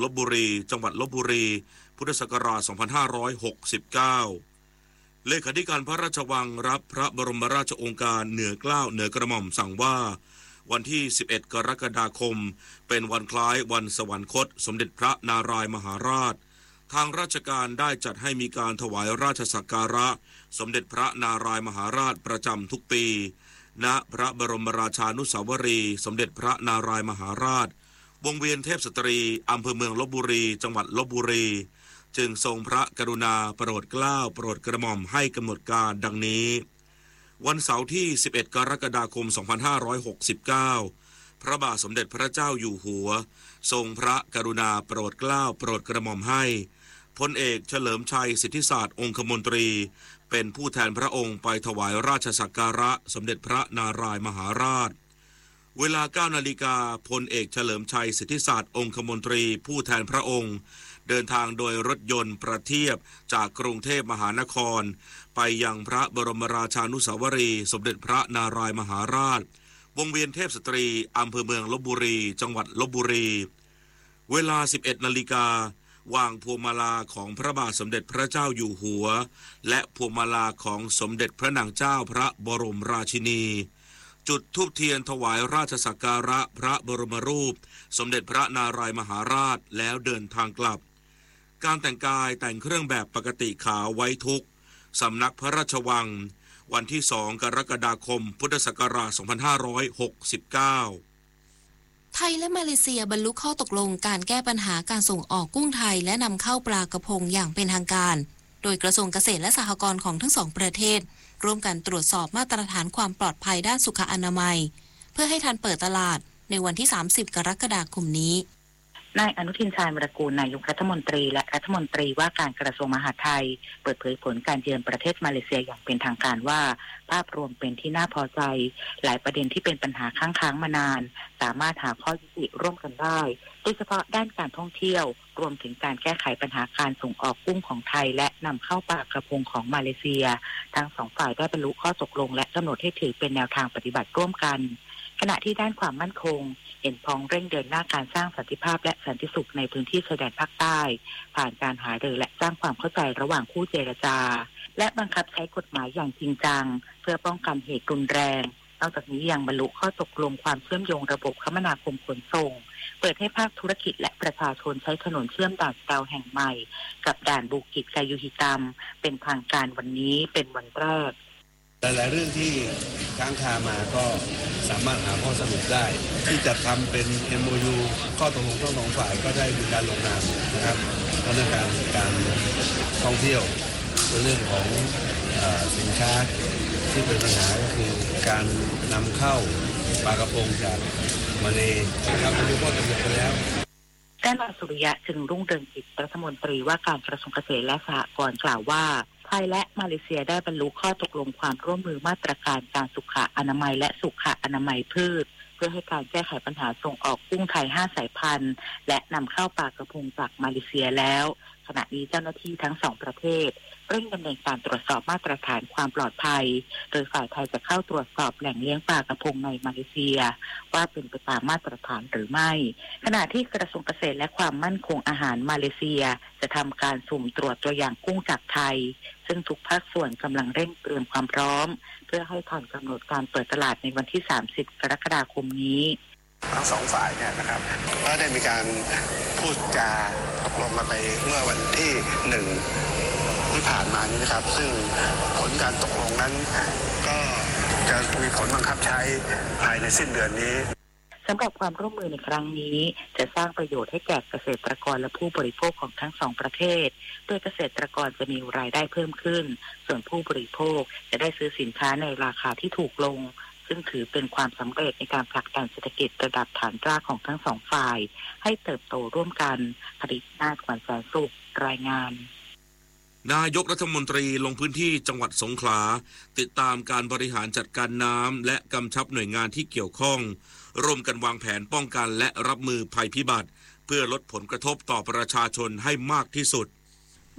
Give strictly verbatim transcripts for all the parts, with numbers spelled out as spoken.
ลพบุรีจังหวัดลพบุรีพุทธศักราชสองพันห้าร้อยหกสิบเก้าเลขาธิการพระราชวังรับพระบรมราชโองการเหนือเกล้าเหนือกระหม่อมสั่งว่าวันที่สิบเอ็ดกรกฎาคมเป็นวันคล้ายวันสวรรคตสมเด็จพระนารายมหาราชทางราชการได้จัดให้มีการถวายราชสักการะสมเด็จพระนารายมหาราชประจำทุกปีณพระบรมราชานุสาวรีย์สมเด็จพระนารายมหาราชวงเวียนเทพสตรีอำเภอเมืองลพบุรีจังหวัดลพบุรีจึงทรงพระกรุณาโปรดเกล้าโปรดกระหม่อมให้กำหนดการดังนี้วันเสาร์ที่สิบเอ็ดกรกฎาคมสองพันห้าร้อยหกสิบเก้าพระบาทสมเด็จพระเจ้าอยู่หัวทรงพระกรุณาโปรดเกล้าโปรดกระหม่อมให้พลเอกเฉลิมชัยสิทธิศาสตร์องคมนตรีเป็นผู้แทนพระองค์ไปถวายราชสักการะสมเด็จพระนารายมหาราชเวลา เก้านาฬิกาพลเอกเฉลิมชัยสิทธิศาสตร์องคมนตรีผู้แทนพระองค์เดินทางโดยรถยนต์ประเทียบจากกรุงเทพมหานครไปยังพระบรมราชานุสาวรีย์สมเด็จพระนารายมหาราชวงเวียนเทพสตรีอำเภอเมืองลพบุรีจังหวัดลพบุรีเวลา สิบเอ็ดนาฬิกาวางพวงมาลาของพระบาทสมเด็จพระเจ้าอยู่หัวและพวงมาลาของสมเด็จพระนางเจ้าพระบรมราชินีจุดธูปเทียนถวายราชสักการะพระบรมรูปสมเด็จพระนารายมหาราชแล้วเดินทางกลับการแต่งกายแต่งเครื่องแบบปกติขาวไว้ทุกสำนักพระราชวังวันที่สองกรกฎาคมพุทธศักราชสองพันห้าร้อยหกสิบเก้าไทยและมาเลเซียบรรลุข้อตกลงการแก้ปัญหาการส่งออกกุ้งไทยและนำเข้าปลากระพงอย่างเป็นทางการโดยกระทรวงเกษตรและสหกรณ์ของทั้งสองประเทศร่วมกันตรวจสอบมาตรฐานความปลอดภัยด้านสุขอนามัยเพื่อให้ทันเปิดตลาดในวันที่สามสิบกรกฎาคมนี้นายอนุทินชาญวิรากูลนายกรัฐมนตรีและรัฐมนตรีว่าการกระทรวงมหาดไทยเปิดเผยผลการเยือนประเทศมาเลเซียอย่างเป็นทางการว่าภาพรวมเป็นที่น่าพอใจหลายประเด็นที่เป็นปัญหาค้างค้างมานานสามารถหาข้อยุติร่วมกันได้โดยเฉพาะด้านการท่องเที่ยวรวมถึงการแก้ไขปัญหาการส่งออกกุ้งของไทยและนำเข้าปลากระพงของมาเลเซียทั้งสองฝ่ายได้บรรลุข้อตกลงและกำหนดให้ถือเป็นแนวทางปฏิบัติร่วมกันขณะที่ด้านความมั่นคงเห็นพ้องเร่งเดินหน้าการสร้างสันติภาพและสันติสุขในพื้นที่ชายแดนภาคใต้ผ่านการหารือและสร้างความเข้าใจระหว่างคู่เจรจาและบังคับใช้กฎหมายอย่างจริงจังเพื่อป้องกันเหตุรุนแรงนอกจากนี้ยังบรรลุข้อตกลงความเชื่อมโยงระบบคมนาคมขนส่งเปิดให้ภาคธุรกิจและประชาชนใช้ถนนเชื่อมด่านดาวแห่งใหม่กับด่านบูกิจกายุฮิตัมเป็นทางการวันนี้เป็นวันแรกหลายๆเรื่องที่ค้างคามาก็สามารถหาข้อสรุปได้ที่จะทำเป็น เอ็ม โอ ยู ข้อตกลงทั้งสองฝ่ายก็ได้มีการลงนามนะครับเพราะในการการท่องเที่ยวเรื่องของเอ่อสินค้าที่เป็นปัญหาก็คือการนำเข้าปลากระพงจากมาเลนะครับมีข้อตกลงกันแล้วด้านนายสุริยะจึงรุ่งเรืองกิจรัฐมนตรีว่าการกระทรวงเกษตรและสหกรณ์กล่าวว่าไทยและมาเลเซียได้บรรลุข้อตกลงความร่วมมือมาตรการการสุขอนามัยและสุขอนามัยพืชเพื่อให้การแก้ไขปัญหาส่งออกกุ้งไทยห้าสายพันธุ์และนำเข้าปลากระพงจากมาเลเซียแล้วขณะนี้เจ้าหน้าที่ทั้งสองประเทศเร่งดำเนินการตรวจสอบมาตรฐานความปลอดภัยโดยฝ่ายไทยจะเข้าตรวจสอบแหล่งเลี้ยงปลากระพงในมาเลเซียว่าเป็นไปตามมาตรฐานหรือไม่ขณะที่กระทรวงเกษตรและความมั่นคงอาหารมาเลเซียจะทำการสุ่มตรวจตัวอย่างกุ้งจากไทยซึ่งทุกภาคส่วนกำลังเร่งเตรียมความพร้อมเพื่อให้ทันกำหนดการเปิดตลาดในวันที่สามสิบกรกฎาคมนี้ทั้งสองฝ่ายเนี่ยนะครับก็ได้มีการพูดจาตกลงกันไปเมื่อวันที่หนึ่งที่ผ่านมานี้นะครับซึ่งผลการตกลงนั้นก็จะมีผลบังคับใช้ภายในสิ้นเดือนนี้สำหรับความร่วมมือในครั้งนี้จะสร้างประโยชน์ให้แก่เกษตรกรและผู้บริโภคของทั้งสองประเทศโดยเกษตรกรจะมีรายได้เพิ่มขึ้นส่วนผู้บริโภคจะได้ซื้อสินค้าในราคาที่ถูกลงซึ่งถือเป็นความสำเร็จในการผลักดันเศรษฐกิจระดับฐานรากของทั้งสองฝ่ายให้เติบโตร่วมกันผลิตนาฏขวัญแสนสุขรายงานนายกรัฐมนตรีลงพื้นที่จังหวัดสงขลาติดตามการบริหารจัดการน้ำและกำชับหน่วยงานที่เกี่ยวข้องร่วมกันวางแผนป้องกันและรับมือภัยพิบัติเพื่อลดผลกระทบต่อประชาชนให้มากที่สุด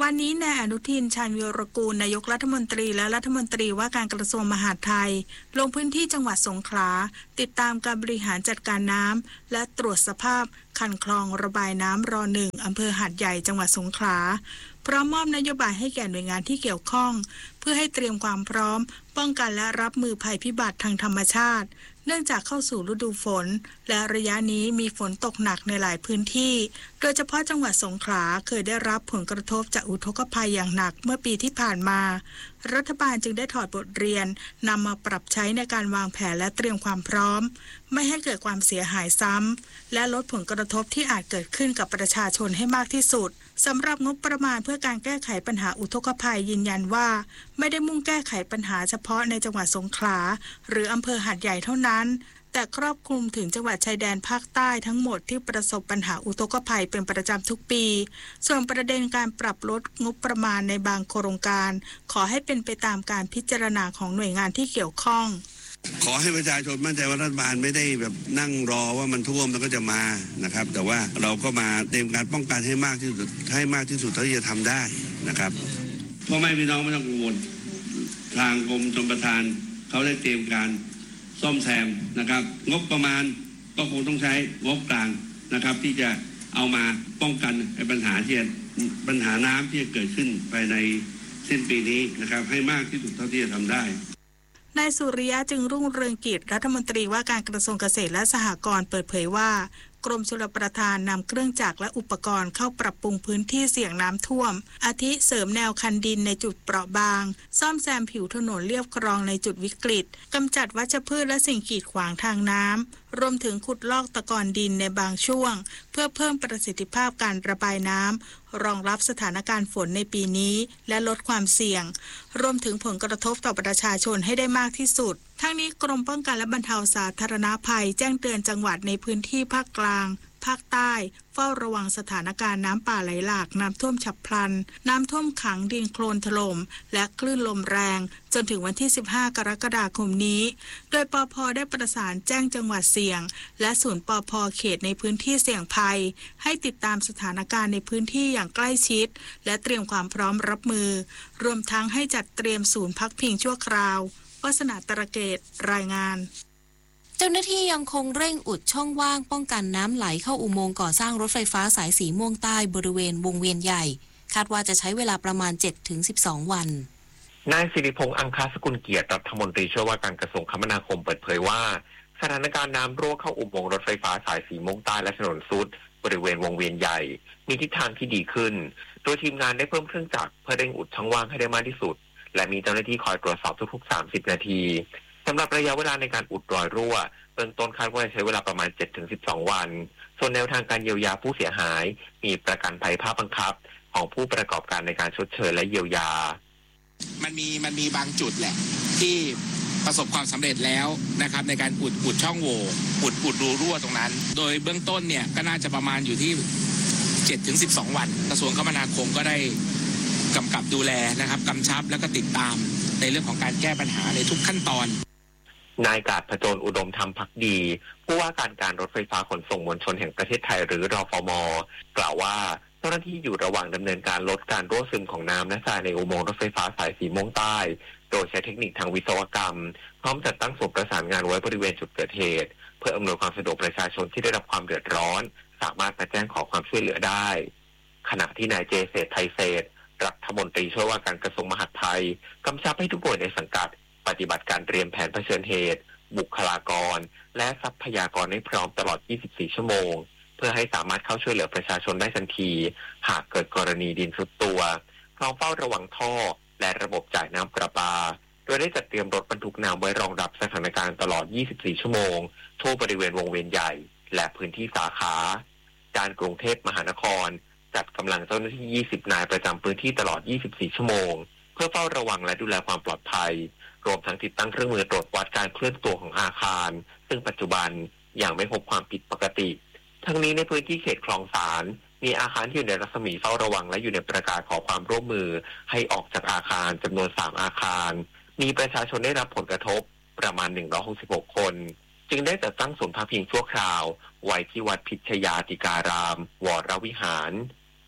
วันนี้นายอนุทินชาญวีรกูลนายกรัฐมนตรีและรัฐมนตรีว่าการกระทรวงมหาดไทยลงพื้นที่จังหวัดสงขลาติดตามการบริหารจัดการน้ำและตรวจสภาพคันคลองระบายน้ำรอหนึ่งอำเภอหาดใหญ่จังหวัดสงขลาพร้อมมอบนโยบายให้แก่หน่วยงานที่เกี่ยวข้องเพื่อให้เตรียมความพร้อมป้องกันและรับมือภัยพิบัติทางธรรมชาติเนื่องจากเข้าสู่ฤดูฝนและระยะนี้มีฝนตกหนักในหลายพื้นที่โดยเฉพาะจังหวัดสงขลาเคยได้รับผลกระทบจากอุทกภัยอย่างหนักเมื่อปีที่ผ่านมารัฐบาลจึงได้ถอดบทเรียนนำมาปรับใช้ในการวางแผนและเตรียมความพร้อมไม่ให้เกิดความเสียหายซ้ำและลดผลกระทบที่อาจเกิดขึ้นกับประชาชนให้มากที่สุดสำหรับงบประมาณเพื่อการแก้ไขปัญหาอุทกภัยยืนยันว่าไม่ได้มุ่งแก้ไขปัญหาเฉพาะในจังหวัดสงขลาหรืออำเภอหาดใหญ่เท่านั้นแต่ครอบคลุมถึงจังหวัดชายแดนภาคใต้ทั้งหมดที่ประสบปัญหาอุทกภัยเป็นประจำทุกปีส่วนประเด็นการปรับลดงบประมาณในบางโครงการขอให้เป็นไปตามการพิจารณาของหน่วยงานที่เกี่ยวข้องขอให้ประชาชนมั่นใจว่ารัฐบาลไม่ได้แบบนั่งรอว่ามันท่วมแล้วก็จะมานะครับแต่ว่าเราก็มาเตรียมการป้องกันให้มากที่สุดให้มากที่สุดเท่าที่จะทำได้นะครับพ่อแม่พี่น้องไม่ต้องกังวลทางกรมชลประทานเขาได้เตรียมการซ่อมแซมนะครับงบประมาณก็คงต้องใช้งบกลางนะครับที่จะเอามาป้องกันปัญหาที่ปัญหาน้ำที่จะเกิดขึ้นภายในสิ้นปีนี้นะครับให้มากที่สุดเท่าที่จะทำได้นายสุริยะจึงรุ่งเรืองกิจรัฐมนตรีว่าการกระทรวงเกษตรและสหกรณ์เปิดเผยว่ากรมชลประทานนำเครื่องจักรและอุปกรณ์เข้าปรับปรุงพื้นที่เสี่ยงน้ำท่วมอาทิเสริมแนวคันดินในจุดเปราะบางซ่อมแซมผิวถนนเลียบคลองในจุดวิกฤตกำจัดวัชพืชและสิ่งกีดขวางทางน้ำรวมถึงขุดลอกตะกอนดินในบางช่วงเพื่อเพิ่มประสิทธิภาพการระบายน้ำรองรับสถานการณ์ฝนในปีนี้และลดความเสี่ยงรวมถึงผลกระทบต่อประชาชนให้ได้มากที่สุดทั้งนี้กรมป้องกันและบรรเทาสาธารณภัยแจ้งเตือนจังหวัดในพื้นที่ภาคกลางภาคใต้เฝ้าระวังสถานการณ์น้ำป่าไหลหลากน้ำท่วมฉับพลันน้ำท่วมขังดินโคลนถล่มและคลื่นลมแรงจนถึงวันที่สิบห้ากรกฎาคมนี้โดยปภ.ได้ประสานแจ้งจังหวัดเสี่ยงและศูนย์ปภ.เขตในพื้นที่เสี่ยงภัยให้ติดตามสถานการณ์ในพื้นที่อย่างใกล้ชิดและเตรียมความพร้อมรับมือรวมทั้งให้จัดเตรียมศูนย์พักพิงชั่วคราววาสนาตระเกตรายงานเจ้าหน้าที่ยังคงเร่งอุดช่องว่างป้องกันน้ำไหลเข้าอุโมงค์ก่อสร้างรถไฟฟ้าสายสีม่วงใต้บริเวณวงเวียนใหญ่คาดว่าจะใช้เวลาประมาณ เจ็ดถึงสิบสอง วันนายสิริพงษ์อังคาสกุลเกียรติรัฐมนตรีช่วยว่าการกระทรวงคมนาคมเปิดเผยว่าสถานการณ์น้ำรั่วเข้าอุโมงค์รถไฟฟ้าสายสีม่วงใต้และถนนสุดบริเวณวงเวียนใหญ่มีทิศทางที่ดีขึ้นโดยทีมงานได้เพิ่มเครื่องจักรเพื่อเร่งอุดช่องว่างให้ได้มากที่สุดและมีเจ้าหน้าที่คอยตรวจสอบทุกๆสามสิบนาทีสำหรับระยะเวลาในการอุดรอยรั่วเบื้องต้นคาดว่าจะใช้เวลาประมาณ เจ็ดถึงสิบสอง วันส่วนแนวทางการเยียวยาผู้เสียหายมีประกันภัยภาคบังคับของผู้ประกอบการในการชดเชยและเยียวยามันมีมันมีบางจุดแหละที่ประสบความสำเร็จแล้วนะครับในการอุดอุดช่องโหว่อุดอุดรูรั่วตรงนั้นโดยเบื้องต้นเนี่ยก็น่าจะประมาณอยู่ที่ เจ็ดถึงสิบสอง วันกระทรวงคมนาคมก็ได้กำกับดูแลนะครับกำชับแล้วก็ติดตามในเรื่องของการแก้ปัญหาในทุกขั้นตอนนายกาจผจญอุดมธรรมภักดีผู้ว่าการการรถไฟฟ้าขนส่งมวลชนแห่งประเทศไทยหรือรฟม.กล่าวว่าเจ้าหน้าที่อยู่ระหว่างดำเนินการลดการรั่วซึมของน้ำและทรายในอุโมงค์รถไฟฟ้าสายสีม่วงใต้โดยใช้เทคนิคทางวิศวกรรมพร้อมจัดตั้งศูนย์ประสานงานไว้บริเวณจุดเกิดเหตุเพื่ออำนวยความสะดวกประชาชนที่ได้รับความเดือดร้อนสามารถมาแจ้งขอความช่วยเหลือได้ขณะที่นายเจเศรษฐ์ไทยเศรษฐ์รัฐมนตรีช่วยว่าการกระทรวงมหาดไทยกำชับให้ทุกหน่วยในสังกัดปฏิบัติการเตรียมแผนเผชิญเหตุบุคลากรและทรัพยากรให้พร้อมตลอด ยี่สิบสี่ ชั่วโมงเพื่อให้สามารถเข้าช่วยเหลือประชาชนได้ทันทีหากเกิดกรณีดินทรุดตัวพร้อมเฝ้าระวังท่อและระบบจ่ายน้ำประปาโดยได้จัดเตรียมรถบรรทุกน้ำไว้รองรับสถานการณ์ตลอด ยี่สิบสี่ ชั่วโมงทั่วบริเวณวงเวียนใหญ่และพื้นที่สาขาการกรุงเทพมหานครจัดกำลังเจ้าหน้าที่ ยี่สิบ นายประจำพื้นที่ตลอด ยี่สิบสี่ ชั่วโมงเพื่อเฝ้าระวังและดูแลความปลอดภัยรวมทั้งติดตั้งเครื่องมือตรวจวัดการเคลื่อนตัวของอาคารซึ่งปัจจุบันยังไม่พบความผิดปกติทั้งนี้ในพื้นที่เขตคลองสารมีอาคารที่อยู่ในรัศมีเฝ้าระวังและอยู่ในประกาศขอความร่วมมือให้ออกจากอาคารจำนวนสามอาคารมีประชาชนได้รับผลกระทบประมาณหนึ่งร้อยหกสิบหกคนจึงได้จัดตั้งศูนย์พักพิงชั่วคราวไว้ที่วัดพิชยาติการามวรวิหาร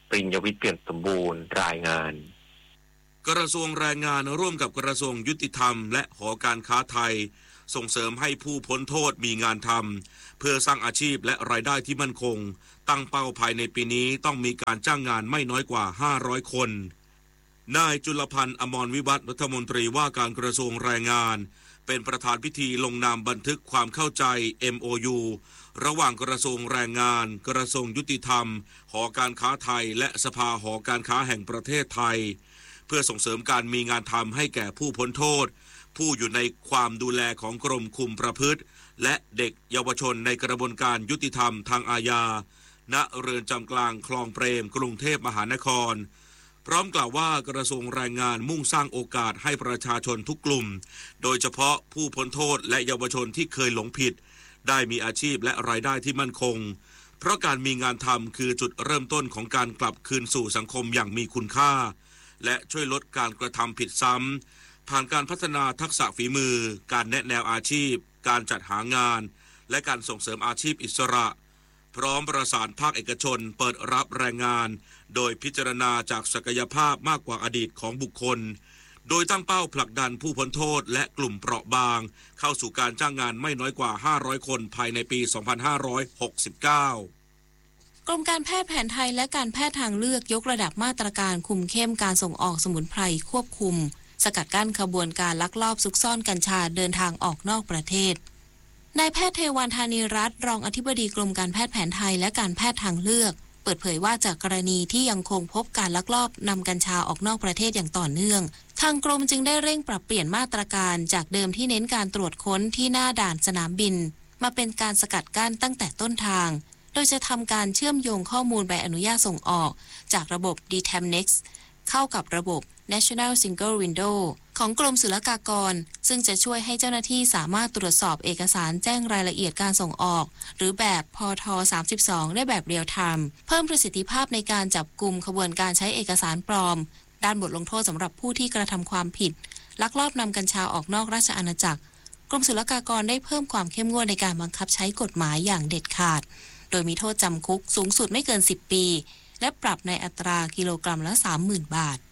ปริญญวิทย์เปี่ยมสมบูรณ์รายงานกระทรวงแรงงานร่วมกับกระทรวงยุติธรรมและหอการค้าไทยส่งเสริมให้ผู้พ้นโทษมีงานทำเพื่อสร้างอาชีพและรายได้ที่มั่นคงตั้งเป้าภายในปีนี้ต้องมีการจ้างงานไม่น้อยกว่าห้าร้อยคนนายจุลพันธ์อมรวิวัฒน์รัฐมนตรีว่าการกระทรวงแรงงานเป็นประธานพิธีลงนามบันทึกความเข้าใจ เอ็ม โอ ยู ระหว่างกระทรวงแรงงานกระทรวงยุติธรรมหอการค้าไทยและสภาหอการค้าแห่งประเทศไทยเพื่อส่งเสริมการมีงานทำให้แก่ผู้พ้นโทษผู้อยู่ในความดูแลของกรมคุมประพฤติและเด็กเยาวชนในกระบวนการยุติธรรมทางอาญาณเรือนจำกลางคลองเปรมกรุงเทพมหานครพร้อมกล่าวว่ากระทรวงแรงงานมุ่งสร้างโอกาสให้ประชาชนทุกกลุ่มโดยเฉพาะผู้พ้นโทษและเยาวชนที่เคยหลงผิดได้มีอาชีพและรายได้ที่มั่นคงเพราะการมีงานทำคือจุดเริ่มต้นของการกลับคืนสู่สังคมอย่างมีคุณค่าและช่วยลดการกระทำผิดซ้ำผ่านการพัฒนาทักษะฝีมือการแนะแนวอาชีพการจัดหางานและการส่งเสริมอาชีพอิสระพร้อมประสานภาคเอกชนเปิดรับแรงงานโดยพิจารณาจากศักยภาพมากกว่าอดีตของบุคคลโดยตั้งเป้าผลักดันผู้พ้นโทษและกลุ่มเปราะบางเข้าสู่การจ้างงานไม่น้อยกว่าห้าร้อยคนภายในปี สองพันห้าร้อยหกสิบเก้ากรมการแพทย์แผนไทยและการแพทย์ทางเลือกยกระดับมาตรการคุมเข้มการส่งออกสมุนไพรควบคุมสกัดกั้นขบวนการลักลอบซุกซ่อนกัญชาเดินทางออกนอกประเทศนายแพทย์เทวันธานีรัตน์รองอธิบดีกรมการแพทย์แผนไทยและการแพทย์ทางเลือกเปิดเผยว่าจากกรณีที่ยังคงพบการลักลอบนำกัญชาออกนอกประเทศอย่างต่อเนื่องทางกรมจึงได้เร่งปรับเปลี่ยนมาตรการจากเดิมที่เน้นการตรวจค้นที่หน้าด่านสนามบินมาเป็นการสกัดกั้นตั้งแต่ต้นทางโดยจะทำการเชื่อมโยงข้อมูลใบอนุญาตส่งออกจากระบบ ดี ที เอ เอ็ม เน็กซ์ เข้ากับระบบ National Single Window ของกรมศุลกากรซึ่งจะช่วยให้เจ้าหน้าที่สามารถตรวจสอบเอกสารแจ้งรายละเอียดการส่งออกหรือแบบพทสามสิบสองได้แบบเรียลไทม์เพิ่มประสิทธิภาพในการจับกุมขบวนการใช้เอกสารปลอมด้านบทลงโทษสำหรับผู้ที่กระทำความผิดลักลอบนำกัญชาออกนอกราชอาณาจักรกรมศุลกากรได้เพิ่มความเข้มงวดในการบังคับใช้กฎหมายอย่างเด็ดขาดโดยมีโทษจำคุกสูงสุดไม่เกินสิบปีและปรับในอัตรากิโลกรัมละ สามหมื่น บาท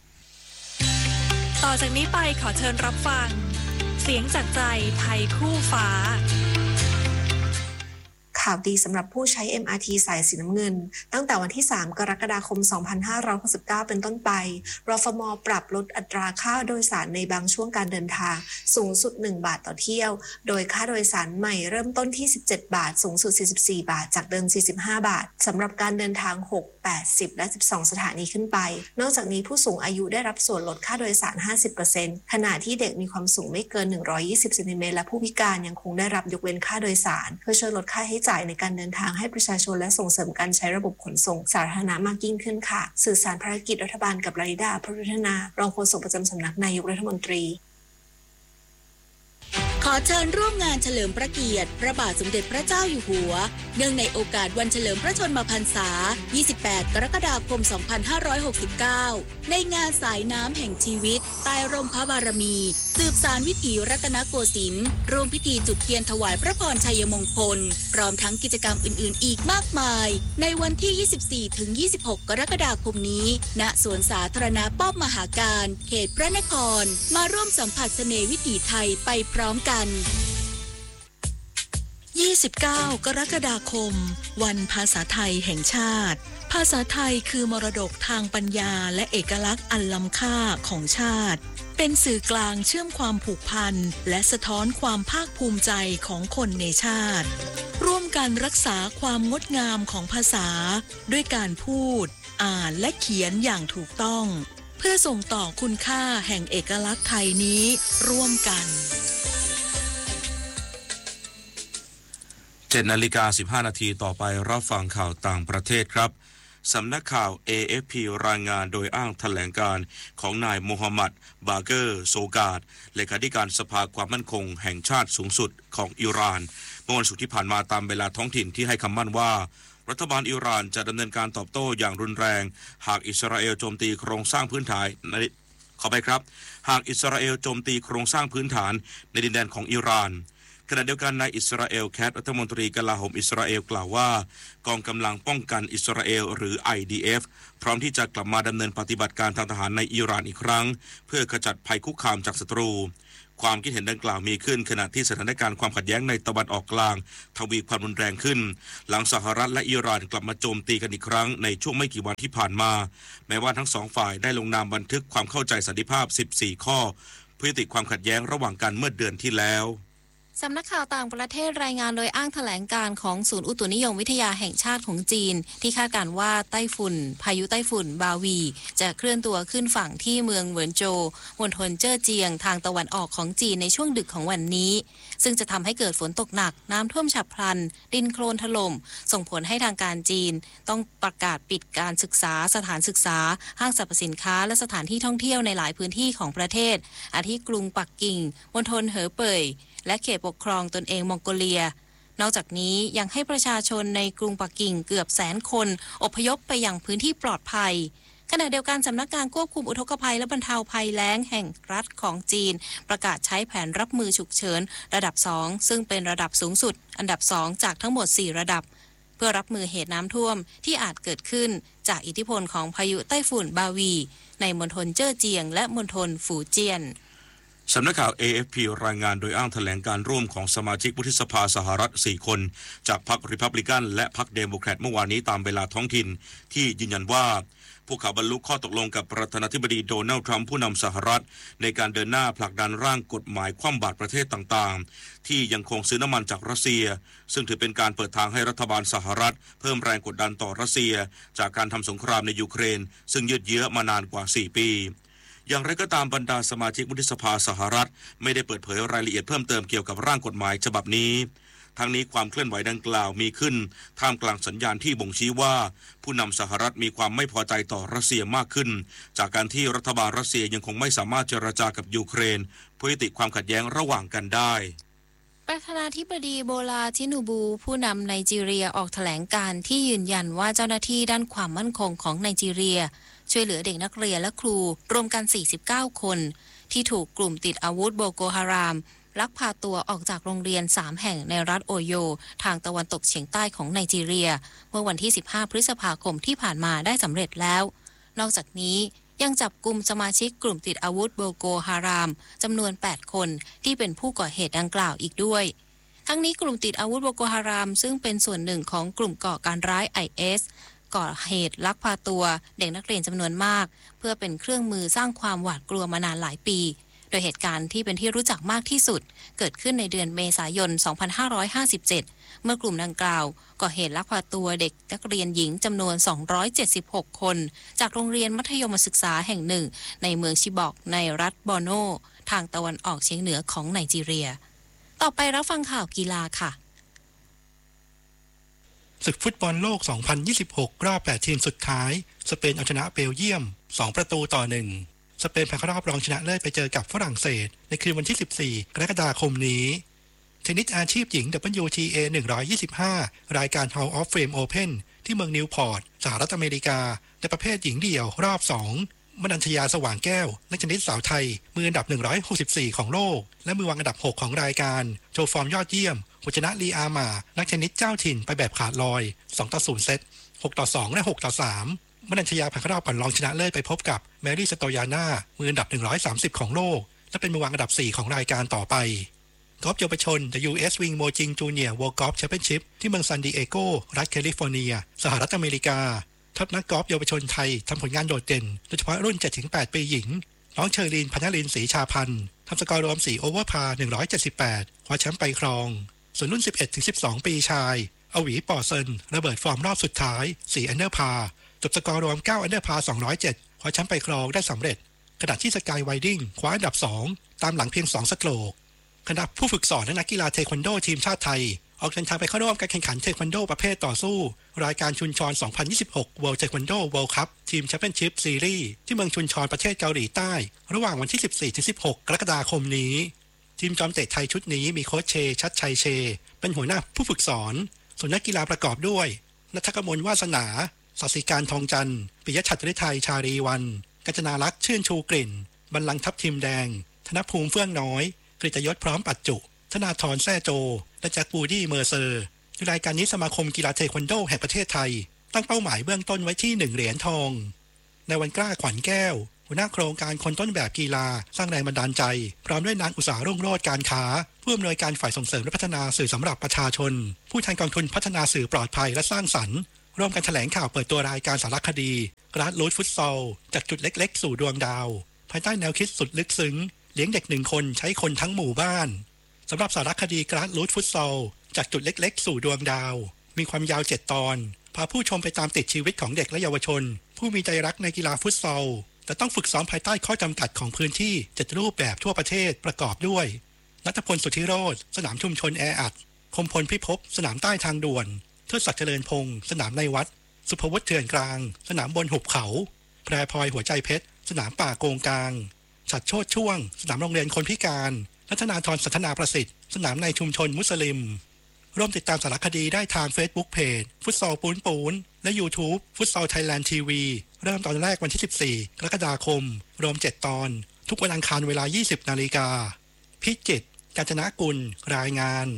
ต่อจากนี้ไปขอเชิญรับฟังเสียงจากใจไทยคู่ฟ้าข่าวดีสำหรับผู้ใช้ เอ็ม อาร์ ที สายสีน้ำเงินตั้งแต่วันที่สามกรกฎาคมสองพันห้าร้อยหกสิบเก้าเป็นต้นไปรฟม.ปรับลดอัตราค่าโดยสารในบางช่วงการเดินทางสูงสุดหนึ่งบาทต่อเที่ยวโดยค่าโดยสารใหม่เริ่มต้นที่สิบเจ็ดบาทสูงสุดสี่สิบสี่บาทจากเดิมสี่สิบห้าบาทสำหรับการเดินทางหก แปดสิบและสิบสองสถานีขึ้นไปนอกจากนี้ผู้สูงอายุได้รับส่วนลดค่าโดยสาร ห้าสิบเปอร์เซ็นต์ ขณะที่เด็กมีความสูงไม่เกินหนึ่งร้อยยี่สิบเซนติเมตรและผู้พิการยังคงได้รับยกเว้นค่าโดยสารเพื่อช่วยลดค่าใช้จ่ายในการเดินทางให้ประชาชนและส่งเสริมการใช้ระบบขนส่งสาธารณะมากยิ่งขึ้นค่ะสื่อสารภารกิจรัฐบาลกับลาลิดาพรุธนารองโฆษกประจำสำนักนายกรัฐมนตรีขอเชิญร่วมงานเฉลิมพระเกียรติพระบาทสมเด็จพระเจ้าอยู่หัวเนื่องในโอกาสวันเฉลิมพระชนมพรรษายี่สิบแปดกรกฎาคมสองพันห้าร้อยหกสิบเก้าในงานสายน้ำแห่งชีวิตใต้ร่มพระบารมีสืบสานวิถีรัตนโกสินทร์ร่วมพิธีจุดเทียนถวายพระพรชัยมงคลพร้อมทั้งกิจกรรมอื่นๆอีกมากมายในวันที่ ยี่สิบสี่ถึงยี่สิบหก กรกฎาคมนี้ณสวนสาธารณะป้อมมหาการเขตพระนครมาร่วมสัมผัสเสน่ห์วิถีไทยไปพร้อมกันยี่สิบเก้ากรกฎาคมวันภาษาไทยแห่งชาติภาษาไทยคือมรดกทางปัญญาและเอกลักษณ์อันล้ำค่าของชาติเป็นสื่อกลางเชื่อมความผูกพันและสะท้อนความภาคภูมิใจของคนในชาติร่วมกันรักษาความงดงามของภาษาด้วยการพูดอ่านและเขียนอย่างถูกต้องเพื่อส่งต่อคุณค่าแห่งเอกลักษณ์ไทยนี้ร่วมกันเจ็ดนาฬิกาสิบห้านาทีต่อไปรับฟังข่าวต่างประเทศครับสำนักข่าว เอ เอฟ พี รายงานโดยอ้างแถลงการของนายโมฮัมหมัดบาเกอร์โซกาดเลขาธิการสภาความมั่นคงแห่งชาติสูงสุดของอิหร่านเมื่อวันศุกร์ที่ผ่านมาตามเวลาท้องถิ่นที่ให้คำมั่นว่ารัฐบาลอิหร่านจะดำเนินการตอบโต้อย่างรุนแรงหากอิสราเอลโจมตีโครงสร้างพื้นฐานขอไปครับหากอิสราเอลโจมตีโครงสร้างพื้นฐานในดินแดนของอิหร่านขณะเดียวกันนายอิสราเอลแคทรัฐมนตรีกลาโหมอิสราเอลกล่าวว่ากองกำลังป้องกันอิสราเอลหรือ ไอ ดี เอฟ พร้อมที่จะกลับมาดำเนินปฏิบัติการทางทหารในอิหร่านอีกครั้งเพื่อขจัดภัยคุกคามจากศัตรูความคิดเห็นดังกล่าวมีขึ้นขณะที่สถานการณ์ความขัดแย้งในตะวันออกกลางทวีความรุนแรงขึ้นหลังสหรัฐและอิหร่านกลับมาโจมตีกันอีกครั้งในช่วงไม่กี่วันที่ผ่านมาแม้ว่าทั้งสองฝ่ายได้ลงนามบันทึกความเข้าใจสันติภาพสิบสี่ข้อเพื่อยุติความขัดแย้งระหว่างกันเมื่อเดือนที่แล้วสำนักข่าวต่างประเทศรายงานโดยอ้างแถลงการของศูนย์อุตุนิยมวิทยาแห่งชาติของจีนที่คาดการณ์ว่าไต้ฝุ่นพายุไต้ฝุ่นบาวีจะเคลื่อนตัวขึ้นฝั่งที่เมืองเหวินโจวมณฑลเจ้อเจียงทางตะวันออกของจีนในช่วงดึกของวันนี้ซึ่งจะทำให้เกิดฝนตกหนักน้ำท่วมฉับพลันดินโคลนถล่มส่งผลให้ทางการจีนต้องประกาศปิดการศึกษาสถานศึกษาห้างสรรพสินค้าและสถานที่ท่องเที่ยวในหลายพื้นที่ของประเทศอาทิกรุงปักกิ่งมณฑลเหอเป่ยและเขตปกครองตนเองมองโกเลียนอกจากนี้ยังให้ประชาชนในกรุงปักกิ่งเกือบแสนคนอพยพไปยังพื้นที่ปลอดภัยขณะเดียวกันสำนักงานควบคุมอุทกภัยและบรรเทาภัยแล้งแห่งรัฐของจีนประกาศใช้แผนรับมือฉุกเฉินระดับสองซึ่งเป็นระดับสูงสุดอันดับสองจากทั้งหมดสี่ระดับเพื่อรับมือเหตุน้ำท่วมที่อาจเกิดขึ้นจากอิทธิพลของพายุไต้ฝุ่นบาวีในมณฑลเจ้อเจียงและมณฑลฝูเจี้ยนสำนักข่าว เอ เอฟ พี รายงานโดยอ้างแถลงการร่วมของสมาชิกวุฒิสภาสหรัฐสี่คนจากพรรครีพับลิกันและพรรคเดโมแครตเมื่อวานนี้ตามเวลาท้องถิ่นที่ยืนยันว่าพวกเขาบรรลุข้อตกลงกับประธานาธิบดีโดนัลด์ทรัมป์ผู้นำสหรัฐในการเดินหน้าผลักดันร่างกฎหมายคว่ำบาตรประเทศต่างๆที่ยังคงซื้อน้ำมันจากรัสเซียซึ่งถือเป็นการเปิดทางให้รัฐบาลสหรัฐเพิ่มแรงกดดันต่อรัสเซียจากการทำสงครามในยูเครนซึ่งยืดเยื้อมานานกว่าสี่ปีอย่างไรก็ตามบรรดาสมาชิกวุฒิสภาสหรัฐไม่ได้เปิดเผยรายละเอียดเพิ่มเติมเกี่ยวกับร่างกฎหมายฉบับนี้ทั้งนี้ความเคลื่อนไหวดังกล่าวมีขึ้นท่ามกลางสัญญาณที่บ่งชี้ว่าผู้นำสหรัฐมีความไม่พอใจต่อรัสเซียมากขึ้นจากการที่รัฐบาลรัสเซียยังคงไม่สามารถเจรจากับยูเครนเพื่อยุติความขัดแย้งระหว่างกันได้ประธานาธิบดีโบลาทินูบูผู้นำไนจีเรียออกแถลงการที่ยืนยันว่าเจ้าหน้าที่ด้านความมั่นคงของไนจีเรียช่วยเหลือเด็กนักเรียนและครูรวมกันสี่สิบเก้าคนที่ถูกกลุ่มติดอาวุธโบโกฮารามลักพาตัวออกจากโรงเรียนสามแห่งในรัฐโอโยทางตะวันตกเฉียงใต้ของไนจีเรียเมื่อวันที่สิบห้าพฤษภาคมที่ผ่านมาได้สำเร็จแล้วนอกจากนี้ยังจับกุมสมาชิกกลุ่มติดอาวุธโบโกฮารามจำนวนแปดคนที่เป็นผู้ก่อเหตุดังกล่าวอีกด้วยทั้งนี้กลุ่มติดอาวุธโบโกฮารามซึ่งเป็นส่วนหนึ่งของกลุ่มก่อการร้าย ไอ เอสก่อเหตุลักพาตัวเด็กนักเรียนจำนวนมากเพื่อเป็นเครื่องมือสร้างความหวาดกลัวมานานหลายปีโดยเหตุการณ์ที่เป็นที่รู้จักมากที่สุดเกิดขึ้นในเดือนเมษายน สองพันห้าร้อยห้าสิบเจ็ด เมื่อกลุ่มดังกล่าวก่อเหตุลักพาตัวเด็กนักเรียนหญิงจำนวนสองร้อยเจ็ดสิบหกคนจากโรงเรียนมัธยมศึกษาแห่งหนึ่งในเมืองชิบอกในรัฐบอร์โนทางตะวันออกเฉียงเหนือของไนจีเรียต่อไปรับฟังข่าวกีฬาค่ะศึกฟุตบอลโลก สองพันยี่สิบหก รอบแปดทีมสุดท้ายสเปนเอาชนะเบลเยียมสองประตูต่อหนึ่งสเปนผ่านเข้ารอบรองชนะเลิศไปเจอกับฝรั่งเศสในคืนวันที่สิบสี่กรกฎาคมนี้เทนนิสอาชีพหญิง ดับเบิลยู ที เอ หนึ่งร้อยยี่สิบห้ารายการ Hall of Fame Open ที่เมืองนิวพอร์ตสหรัฐอเมริกาในประเภทหญิงเดี่ยวรอบสองมนัญชยาสว่างแก้วนักเทนนิสสาวไทยมืออันดับหนึ่งร้อยหกสิบสี่ของโลกและมือวางอันดับหกของรายการโชว์ฟอร์มยอดเยี่ยมผู้ชนะลีอามานักเทนนิสเจ้าถิ่นไปแบบขาดลอยสองต่อศูนย์เซตหกต่อสองและหกต่อสามมนัญชยาผ่านเข้ารอบก่อนรองชนะเลิศไปพบกับแมรี่สโตยาน่ามืออันดับหนึ่งร้อยสามสิบของโลกและเป็นมือวางอันดับสี่ของรายการต่อไปกอล์ฟเยาวชน The ยู เอส Wing Mojing Junior World Golf Championship ที่เมืองซานดิเอโกรัฐแคลิฟอร์เนียสหรัฐอเมริกาทัพนักกอล์ฟเยาวชนไทยทำผลงานโดดเด่นโดยเฉพาะรุ่น เจ็ดถึงแปด ปีหญิงน้องเชอรีน พันธลินศรีชาพันธ์ทำสกอร์รวมสี่โอเวอร์พาร์หนึ่งร้อยเจ็ดสิบแปดคว้าแชมป์ไปครองส่วนรุ่น สิบเอ็ดถึงสิบสอง ปีชายอวีปอเซินระเบิดฟอร์มรอบสุดท้ายสี่อันเดอร์พาร์จบสกอร์รวมเก้าอันเดอร์พาร์สองร้อยเจ็ดคว้าแชมป์ไปครองได้สำเร็จขณะที่สกายไวดิ้งคว้าอันดับสองตามหลังเพียงสองสโตรกคณะผู้ฝึกสอนและนักกีฬาเทควันโดทีมชาติไทยออกเดินทางไปเข้าร่วมการแข่งขันเทควันโดประเภทต่อสู้รายการชุนชอนสองพันยี่สิบหก World Taekwondo World Cup Team Championship Series ที่เมืองชุนชอนประเทศเกาหลีใต้ระหว่างวันที่ สิบสี่ถึงสิบหก กรกฎาคมนี้ทีมจอมเตะไทยชุดนี้มีโค้ชเชชัดชัยเชเป็นหัวหน้าผู้ฝึกสอนส่วนนักกีฬาประกอบด้วยณัฐกมลวาสนาศศิการทองจันทร์ปิยะฉัตรฤทัยชารีวันกัญจนาลักษณ์ชื่นชูกลิ่นบรรลังก์ทัพทีมแดงธนภูมิเฟื่องน้อยกฤตยศพร้อมปัจจุธนาธรแซ่โจและแจ็คบูดี้เมอร์เซอร์ในรายการนี้สมาคมกีฬาเทควันโดแห่งประเทศไทยตั้งเป้าหมายเบื้องต้นไว้ที่หนึ่งเหรียญทองในวันกล้าขวัญแก้วหัวหน้าโครงการคนต้นแบบกีฬาสร้างแรงบันดาลใจพร้อมด้วยนางอุตสาหรุ่งโรจน์การค้าผู้อำนวยการฝ่ายส่งเสริมและพัฒนาสื่อสำหรับประชาชนผู้แทนกองทุนพัฒนาสื่อปลอดภัยและสร้างสรรค์ร่วมกันแถลงข่าวเปิดตัวรายการสารคดีกราสรูทฟุตซอลจากจุดเล็กๆสู่ดวงดาวภายใต้แนวคิดสุดลึกซึ้งเลี้ยงเด็กหนึ่งคนใช้คนทั้งหมู่บ้านสำหรับสารคดีกราสรูทฟุตซอลจากจุดเล็กๆสู่ดวงดาวมีความยาวเจ็ดตอนพาผู้ชมไปตามติดชีวิตของเด็กและเยาวชนผู้มีใจรักในกีฬาฟุตซอลแต่ต้องฝึกซ้อมภายใต้ข้อจำกัดของพื้นที่เจ็ดรูปแบบทั่วประเทศประกอบด้วยณัฐพล สุทธิโรจน์สนามชุมชนแออัดคมพลพิภพสนามใต้ทางด่วนเทิดศักดิ์เจริญพงศ์สนามในวัดสุภวุฒิเถื่อนกลางสนามบนหุบเขาแพรพลอยหัวใจเพชรสนามป่าโกงกลางฉัตรโชติช่วงสนามโรงเรียนคนพิการและธนาธรสันทนาประสิทธิ์สนามในชุมชนมุสลิมร่วมติดตามสารคดีได้ทาง Facebook Page ฟุตซอลปูนปูนและ YouTube ฟุตซอลไทยแลนด์ ที วี เริ่มตอนแรกวันที่สิบสี่กรกฎาคมรวมเจ็ดตอนทุกวันอังคารเวลา ยี่สิบนาฬิกาพิจิตรกาญจนกุลรายงาน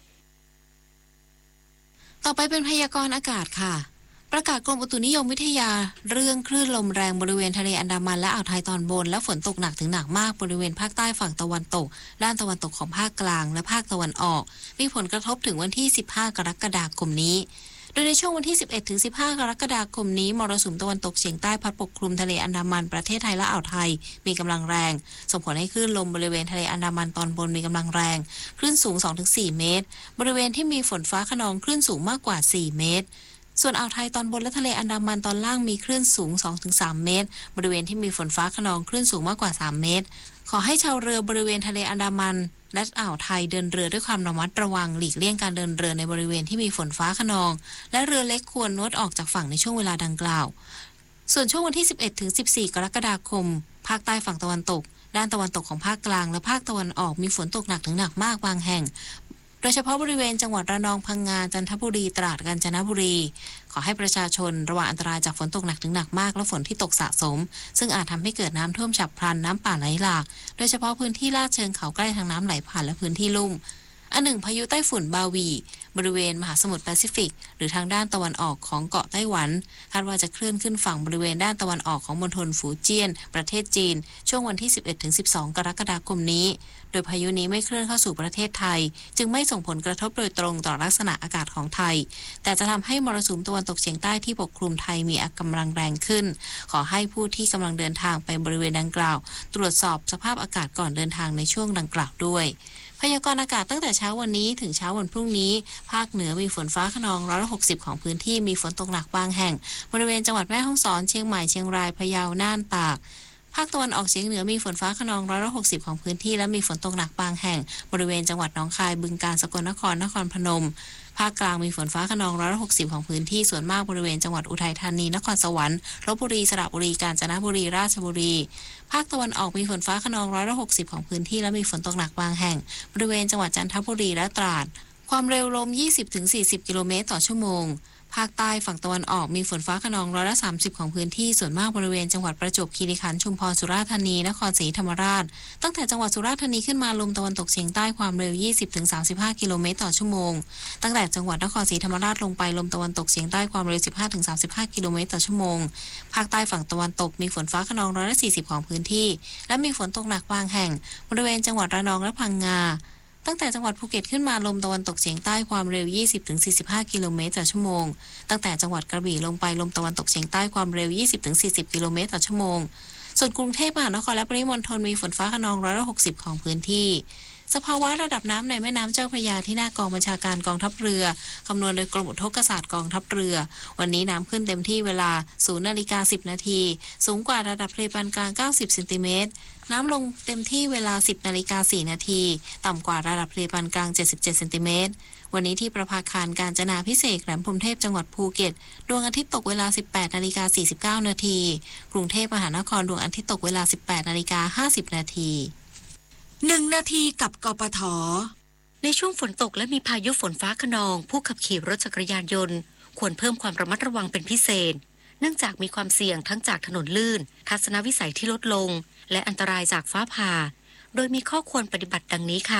ต่อไปเป็นพยากรณ์อากาศค่ะประกาศกรมอุตุนิยมวิทยาเรื่องคลื่นลมแรงบริเวณทะเลอันดามันและอ่าวไทยตอนบนและฝนตกหนักถึงหนักมากบริเวณภาคใต้ฝั่งตะวันตกด้านตะวันตกของภาคกลางและภาคตะวันออกมีผลกระทบถึงวันที่สิบห้ากรกฎาคมนี้โดยในช่วงวันที่สิบเอ็ดถึงสิบห้ากรกฎาคมนี้มรสุมตะวันตกเฉียงใต้พัดปกคลุมทะเลอันดามันประเทศไทยและอ่าวไทยมีกำลังแรงส่งผลให้คลื่นลมบริเวณทะเลอันดามันตอนบนมีกำลังแรงคลื่นสูง สองถึงสี่ เมตรบริเวณที่มีฝนฟ้าคะนองคลื่นสูงมากกว่าสี่เมตรส่วนอ่าวไทยตอนบนและทะเลอันดามันตอนล่างมีคลื่นสูง สองถึงสาม เมตรบริเวณที่มีฝนฟ้าคะนองคลื่นสูงมากกว่าสามเมตรขอให้ชาวเรือบริเวณทะเลอันดามันและอ่าวไทยเดินเรือด้วยความระมัดระวังหลีกเลี่ยงการเดินเรือในบริเวณที่มีฝนฟ้าคะนองและเรือเล็กควรงดออกจากฝั่งในช่วงเวลาดังกล่าวส่วนช่วงวันที่สิบเอ็ดถึงสิบสี่กรกฎาคมภาคใต้ฝั่งตะวันตกด้านตะวันตกของภาคกลางและภาคตะวันออกมีฝนตกหนักถึงหนักมากบางแห่งโดยเฉพาะบริเวณจังหวัดระนองพังงาจันทบุรีตราดกาญจนบุรีขอให้ประชาชนระวังอันตรายจากฝนตกหนักถึงหนักมากและฝนที่ตกสะสมซึ่งอาจทำให้เกิดน้ำท่วมฉับพลันน้ำป่าไหลหลากโดยเฉพาะพื้นที่ลาดเชิงเขาใกล้ทางน้ำไหลผ่านและพื้นที่ลุ่มอันหนึ่งพายุไต้ฝุ่นบาวีบริเวณมหาสมุทรแปซิฟิกหรือทางด้านตะวันออกของเกาะไต้หวันคาดว่าจะเคลื่อนขึ้นฝั่งบริเวณด้านตะวันออกของมณฑลฝูเจี้ยนประเทศจีนช่วงวันที่สิบเอ็ดถึงสิบสองกรกฎาคมนี้โดยพายุนี้ไม่เคลื่อนเข้าสู่ประเทศไทยจึงไม่ส่งผลกระทบโดยตรงต่อลักษณะอากาศของไทยแต่จะทำให้มรสุมตะวันตกเฉียงใต้ที่ปกคลุมไทยมีกำลังแรงขึ้นขอให้ผู้ที่กำลังเดินทางไปบริเวณดังกล่าวตรวจสอบสภาพอากาศก่อนเดินทางในช่วงดังกล่าวด้วยพยากรณ์อากาศตั้งแต่เช้าวันนี้ถึงเช้าวันพรุ่งนี้ภาคเหนือมีฝนฟ้าคะนองร้อยละหกสิบของพื้นที่มีฝนตกหนักบางแห่งบริเวณจังหวัดแม่ฮ่องสอนเชียงใหม่เชียงรายพะเยาน่านตากภาคตะวันออกเฉียงเหนือมีฝนฟ้าคะนองร้อยละหกสิบของพื้นที่และมีฝนตกหนักบางแห่งบริเวณจังหวัดหนองคายบึงกาฬสกลนครนครพนมภาคกลางมีฝนฟ้าคะนองร้อยละหกสิบของพื้นที่ส่วนมากบริเวณจังหวัดอุทัยธานีนครสวรรค์ลพบุรีสระบุรีกาญจนบุรีราชบุรีภาคตะวันออกมีฝนฟ้าคะนองร้อยละหกสิบของพื้นที่และมีฝนตกหนักบางแห่งบริเวณจังหวัดจันทบุรีและตราดความเร็วลม ยี่สิบถึงสี่สิบ กิโลเมตรต่อชั่วโมงภาคใต้ฝั่งตะวันออกมีฝนฟ้าคะนองร้อยละสามสิบของพื้นที่ส่วนมากบริเวณจังหวัดประจวบคีรีขันธ์ชุมพรสุราษฎร์ธานีนครศรีธรรมราชตั้งแต่จังหวัดสุราษฎร์ธานีขึ้นมาลมตะวันตกเฉียงใต้ความเร็ว ยี่สิบถึงสามสิบห้า กิโลเมตรต่อชั่วโมงตั้งแต่จังหวัดนครศรีธรรมราชลงไปลมตะวันตกเฉียงใต้ความเร็ว สิบห้าถึงสามสิบห้า กิโลเมตรต่อชั่วโมงภาคใต้ฝั่งตะวันตกมีฝนฟ้าคะนองร้อยละสี่สิบของพื้นที่และมีฝนตกหนักบางแห่งบริเวณจังหวัดระนองและพังงาตั้งแต่จังหวัดภูเก็ตขึ้นมาลมตะวันตกเฉียงใต้ความเร็ว ยี่สิบถึงสี่สิบห้า กิโลเมตรต่อชั่วโมงตั้งแต่จังหวัดกระบี่ลงไปลมตะวันตกเฉียงใต้ความเร็ว ยี่สิบถึงสี่สิบ กิโลเมตรต่อชั่วโมงส่วนกรุงเทพมหานครและปริมณฑลมีฝนฟ้าคะนองร้อยละหกสิบของพื้นที่สภาวะระดับน้ำในแม่น้ำเจ้าพระยาที่หน้ากองบัญชาการกองทัพเรือคำนวณโดยกรมอุทกศาสตร์กองทัพเรือวันนี้น้ำขึ้นเต็มที่เวลา ศูนย์นาฬิกาสิบนาทีสูงกว่าระดับทะเลปานกลางเก้าสิบเซนติเมตรน้ำลงเต็มที่เวลา สิบนาฬิกาสี่นาทีต่ำกว่าระดับทะเลปานกลางเจ็ดสิบเจ็ดเซนติเมตรวันนี้ที่ประภาคารกาญจนาภิเษกแหลมพรหมเทพจังหวัดภูเก็ตดวงอาทิตย์ตกเวลา สิบแปดนาฬิกาสี่สิบเก้านาทีกรุงเทพมหานครดวงอาทิตย์ตกเวลา สิบแปดนาฬิกาห้าสิบนาทีหนึ่งนาทีกับกปท. ในช่วงฝนตกและมีพายุฝนฟ้าคะนองผู้ขับขี่รถจักรยานยนต์ควรเพิ่มความระมัดระวังเป็นพิเศษเนื่องจากมีความเสี่ยงทั้งจากถนนลื่นทัศนวิสัยที่ลดลงและอันตรายจากฟ้าผ่าโดยมีข้อควรปฏิบัติดังนี้ค่ะ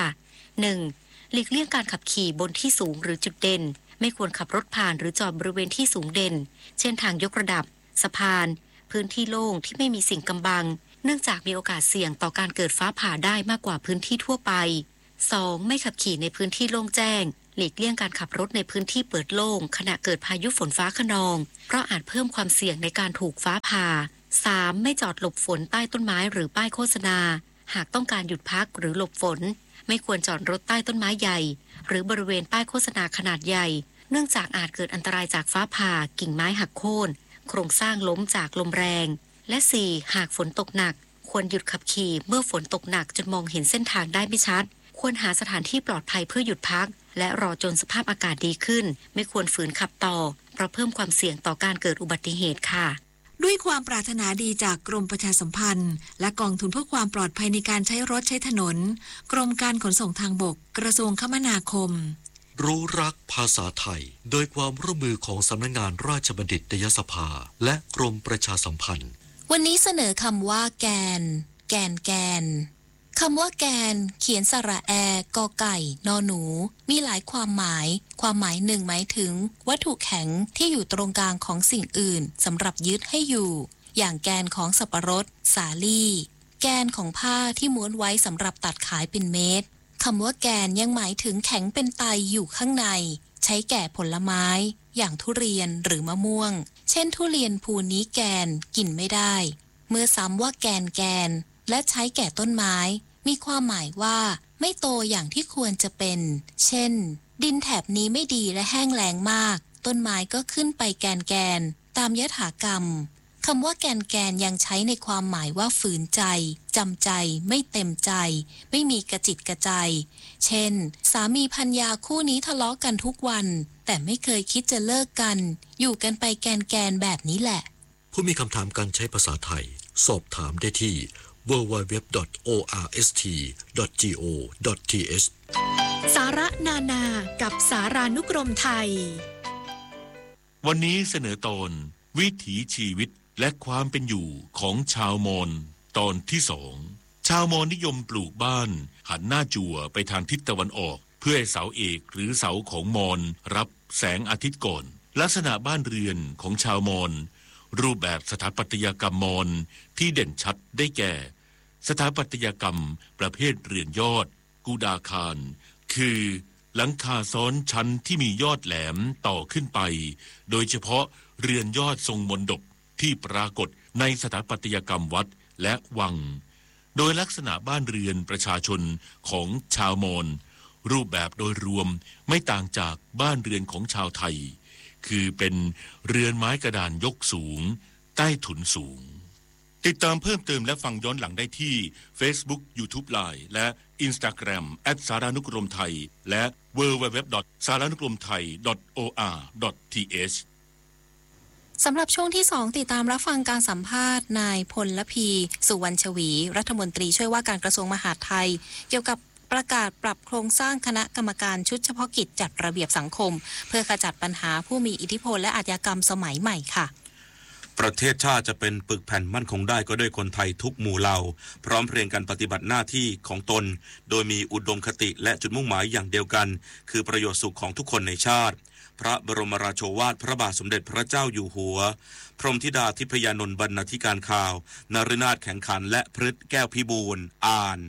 หนึ่ง หลีกเลี่ยงการขับขี่บนที่สูงหรือจุดเด่นไม่ควรขับรถผ่านหรือจอดบริเวณที่สูงเด่นเช่นทางยกระดับสะพานพื้นที่โล่งที่ไม่มีสิ่งกำบังเนื่องจากมีโอกาสเสี่ยงต่อการเกิดฟ้าผ่าได้มากกว่าพื้นที่ทั่วไป สอง ไม่ขับขี่ในพื้นที่โล่งแจ้งหลีกเลี่ยงการขับรถในพื้นที่เปิดโล่งขณะเกิดพายุฝนฟ้าคะนองเพราะอาจเพิ่มความเสี่ยงในการถูกฟ้าผ่า สาม ไม่จอดหลบฝนใต้ต้นไม้หรือป้ายโฆษณาหากต้องการหยุดพักหรือหลบฝนไม่ควรจอดรถใต้ต้นไม้ใหญ่หรือบริเวณป้ายโฆษณาขนาดใหญ่เนื่องจากอาจเกิดอันตรายจากฟ้าผ่ากิ่งไม้หักโค่นโครงสร้างล้มจากลมแรงและ สี่ หากฝนตกหนักควรหยุดขับขี่เมื่อฝนตกหนักจนมองเห็นเส้นทางได้ไม่ชัดควรหาสถานที่ปลอดภัยเพื่อหยุดพักและรอจนสภาพอากาศดีขึ้นไม่ควรฝืนขับต่อเพราะเพิ่มความเสี่ยงต่อการเกิดอุบัติเหตุค่ะด้วยความปรารถนาดีจากกรมประชาสัมพันธ์และกองทุนเพื่อความปลอดภัยในการใช้รถใช้ถนนกรมการขนส่งทางบกกระทรวงคมนาคมรู้รักภาษาไทยโดยความร่วมมือของสำนักงานราชบัณฑิตยสภาและกรมประชาสัมพันธ์วันนี้เสนอคำว่าแกนแกนแกนคำว่าแกนเขียนสระแอกอไก่นอหนูมีหลายความหมายความหมายหนึ่งหมายถึงวัตถุแข็งที่อยู่ตรงกลางของสิ่งอื่นสำหรับยึดให้อยู่อย่างแกนของสับปะรดสาลี่แกนของผ้าที่ม้วนไว้สำหรับตัดขายเป็นเม็ดคำว่าแกนยังหมายถึงแข็งเป็นไตอยู่ข้างในใช้แก่ผลไม้อย่างทุเรียนหรือมะม่วงเช่นทุเรียนภูนี้แกนกินไม่ได้เมื่อซ้ำว่าแกนแกนและใช้แก่ต้นไม้มีความหมายว่าไม่โตอย่างที่ควรจะเป็นเช่นดินแถบนี้ไม่ดีและแห้งแล้งมากต้นไม้ก็ขึ้นไปแกนแกนตามยถากรรมคำว่าแกนแกนยังใช้ในความหมายว่าฝืนใจจำใจไม่เต็มใจไม่มีกระจิตกระใจเช่นสามีภรรยาคู่นี้ทะเลาะกันทุกวันแต่ไม่เคยคิดจะเลิกกันอยู่กันไปแกนแกนแบบนี้แหละผู้มีคำถามการใช้ภาษาไทยสอบถามได้ที่ ดับเบิลยู ดับเบิลยู ดับเบิลยู ดอท โอ อาร์ เอส ที ดอท จี โอ ดอท ที เอชสาระนานากับสารานุกรมไทยวันนี้เสนอตอนวิถีชีวิตและความเป็นอยู่ของชาวมอญตอนที่สองชาวมอญนิยมปลูกบ้านหันหน้าจั่วไปทางทิศตะวันออกเพื่อให้เสาเอกหรือเสาของมอญรับแสงอาทิตย์ก่อนลักษณะบ้านเรือนของชาวมอญรูปแบบสถาปัตยกรรมมอญที่เด่นชัดได้แก่สถาปัตยกรรมประเภทเรือนยอดกูดาคารคือหลังคาซ้อนชั้นที่มียอดแหลมต่อขึ้นไปโดยเฉพาะเรือนยอดทรงมนดบที่ปรากฏในสถาปัตยกรรมวัดและวังโดยลักษณะบ้านเรือนประชาชนของชาวมอญรูปแบบโดยรวมไม่ต่างจากบ้านเรือนของชาวไทยคือเป็นเรือนไม้กระดานยกสูงใต้ถุนสูงติดตามเพิ่มเติมและฟังย้อนหลังได้ที่ Facebook YouTube Line และ Instagram แอท สารานุกรมไทยและ ดับเบิลยู ดับเบิลยู ดับเบิลยู ดอท สารานุกรมไทย ดอท โอ อาร์ ดอท ที เอชสำหรับช่วงที่สองติดตามรับฟังการสัมภาษณ์นายพลพีสุวรรณชวีรัฐมนตรีช่วยว่าการกระทรวงมหาดไทยเกี่ยวกับประกาศปรับโครงสร้างคณะกรรมการชุดเฉพาะกิจจัดระเบียบสังคมเพื่อขจัดปัญหาผู้มีอิทธิพลและอาชญากรรมสมัยใหม่ค่ะประเทศชาติจะเป็นปึกแผ่นมั่นคงได้ก็ด้วยคนไทยทุกหมู่เหล่าพร้อมเพรียงกันปฏิบัติหน้าที่ของตนโดยมีอุดมคติและจุดมุ่งหมายอย่างเดียวกันคือประโยชน์สุขของทุกคนในชาติพระบรมราโชวาทพระบาทสมเด็จพระเจ้าอยู่หัวพรหมธิดาทิพยานนท์บรรณาธิการข่าวนฤนาถแข็งขันและพฤทธิ์แก้วพิบูลอ่าน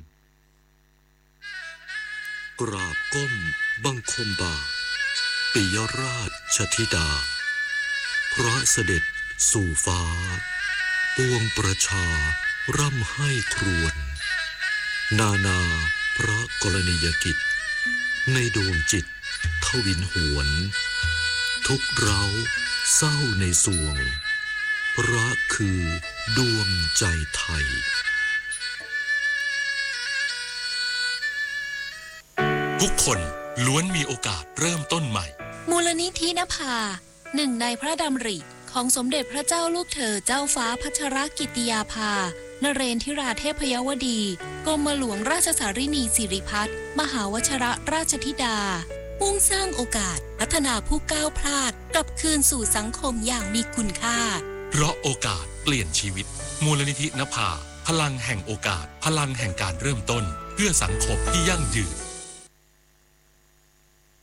กราบก้มบังคมบาทปิยราชธิดาพระเสด็จสู่ฟ้าปวงประชาร่ำให้ครวญนานาพระกรณียกิจในดวงจิตทวินหวนทุกเร้าเศร้าในสวงพระคือดวงใจไทยทุกคนล้วนมีโอกาสเริ่มต้นใหม่มูลนิธินภาหนึ่งในพระดำริของสมเด็จพระเจ้าลูกเธอเจ้าฟ้าพัชรกิติยาภานเรนทิราเทพยวดีกรมหลวงราชสารินีสิริพัฒน์มหาวชรราชธิดามุ่งสร้างโอกาสพัฒนาผู้ก้าวพลาดกลับคืนสู่สังคมอย่างมีคุณค่าเพราะโอกาสเปลี่ยนชีวิตมูลนิธินภาพลังแห่งโอกาสพลังแห่งการเริ่มต้นเพื่อสังคมที่ยั่งยืน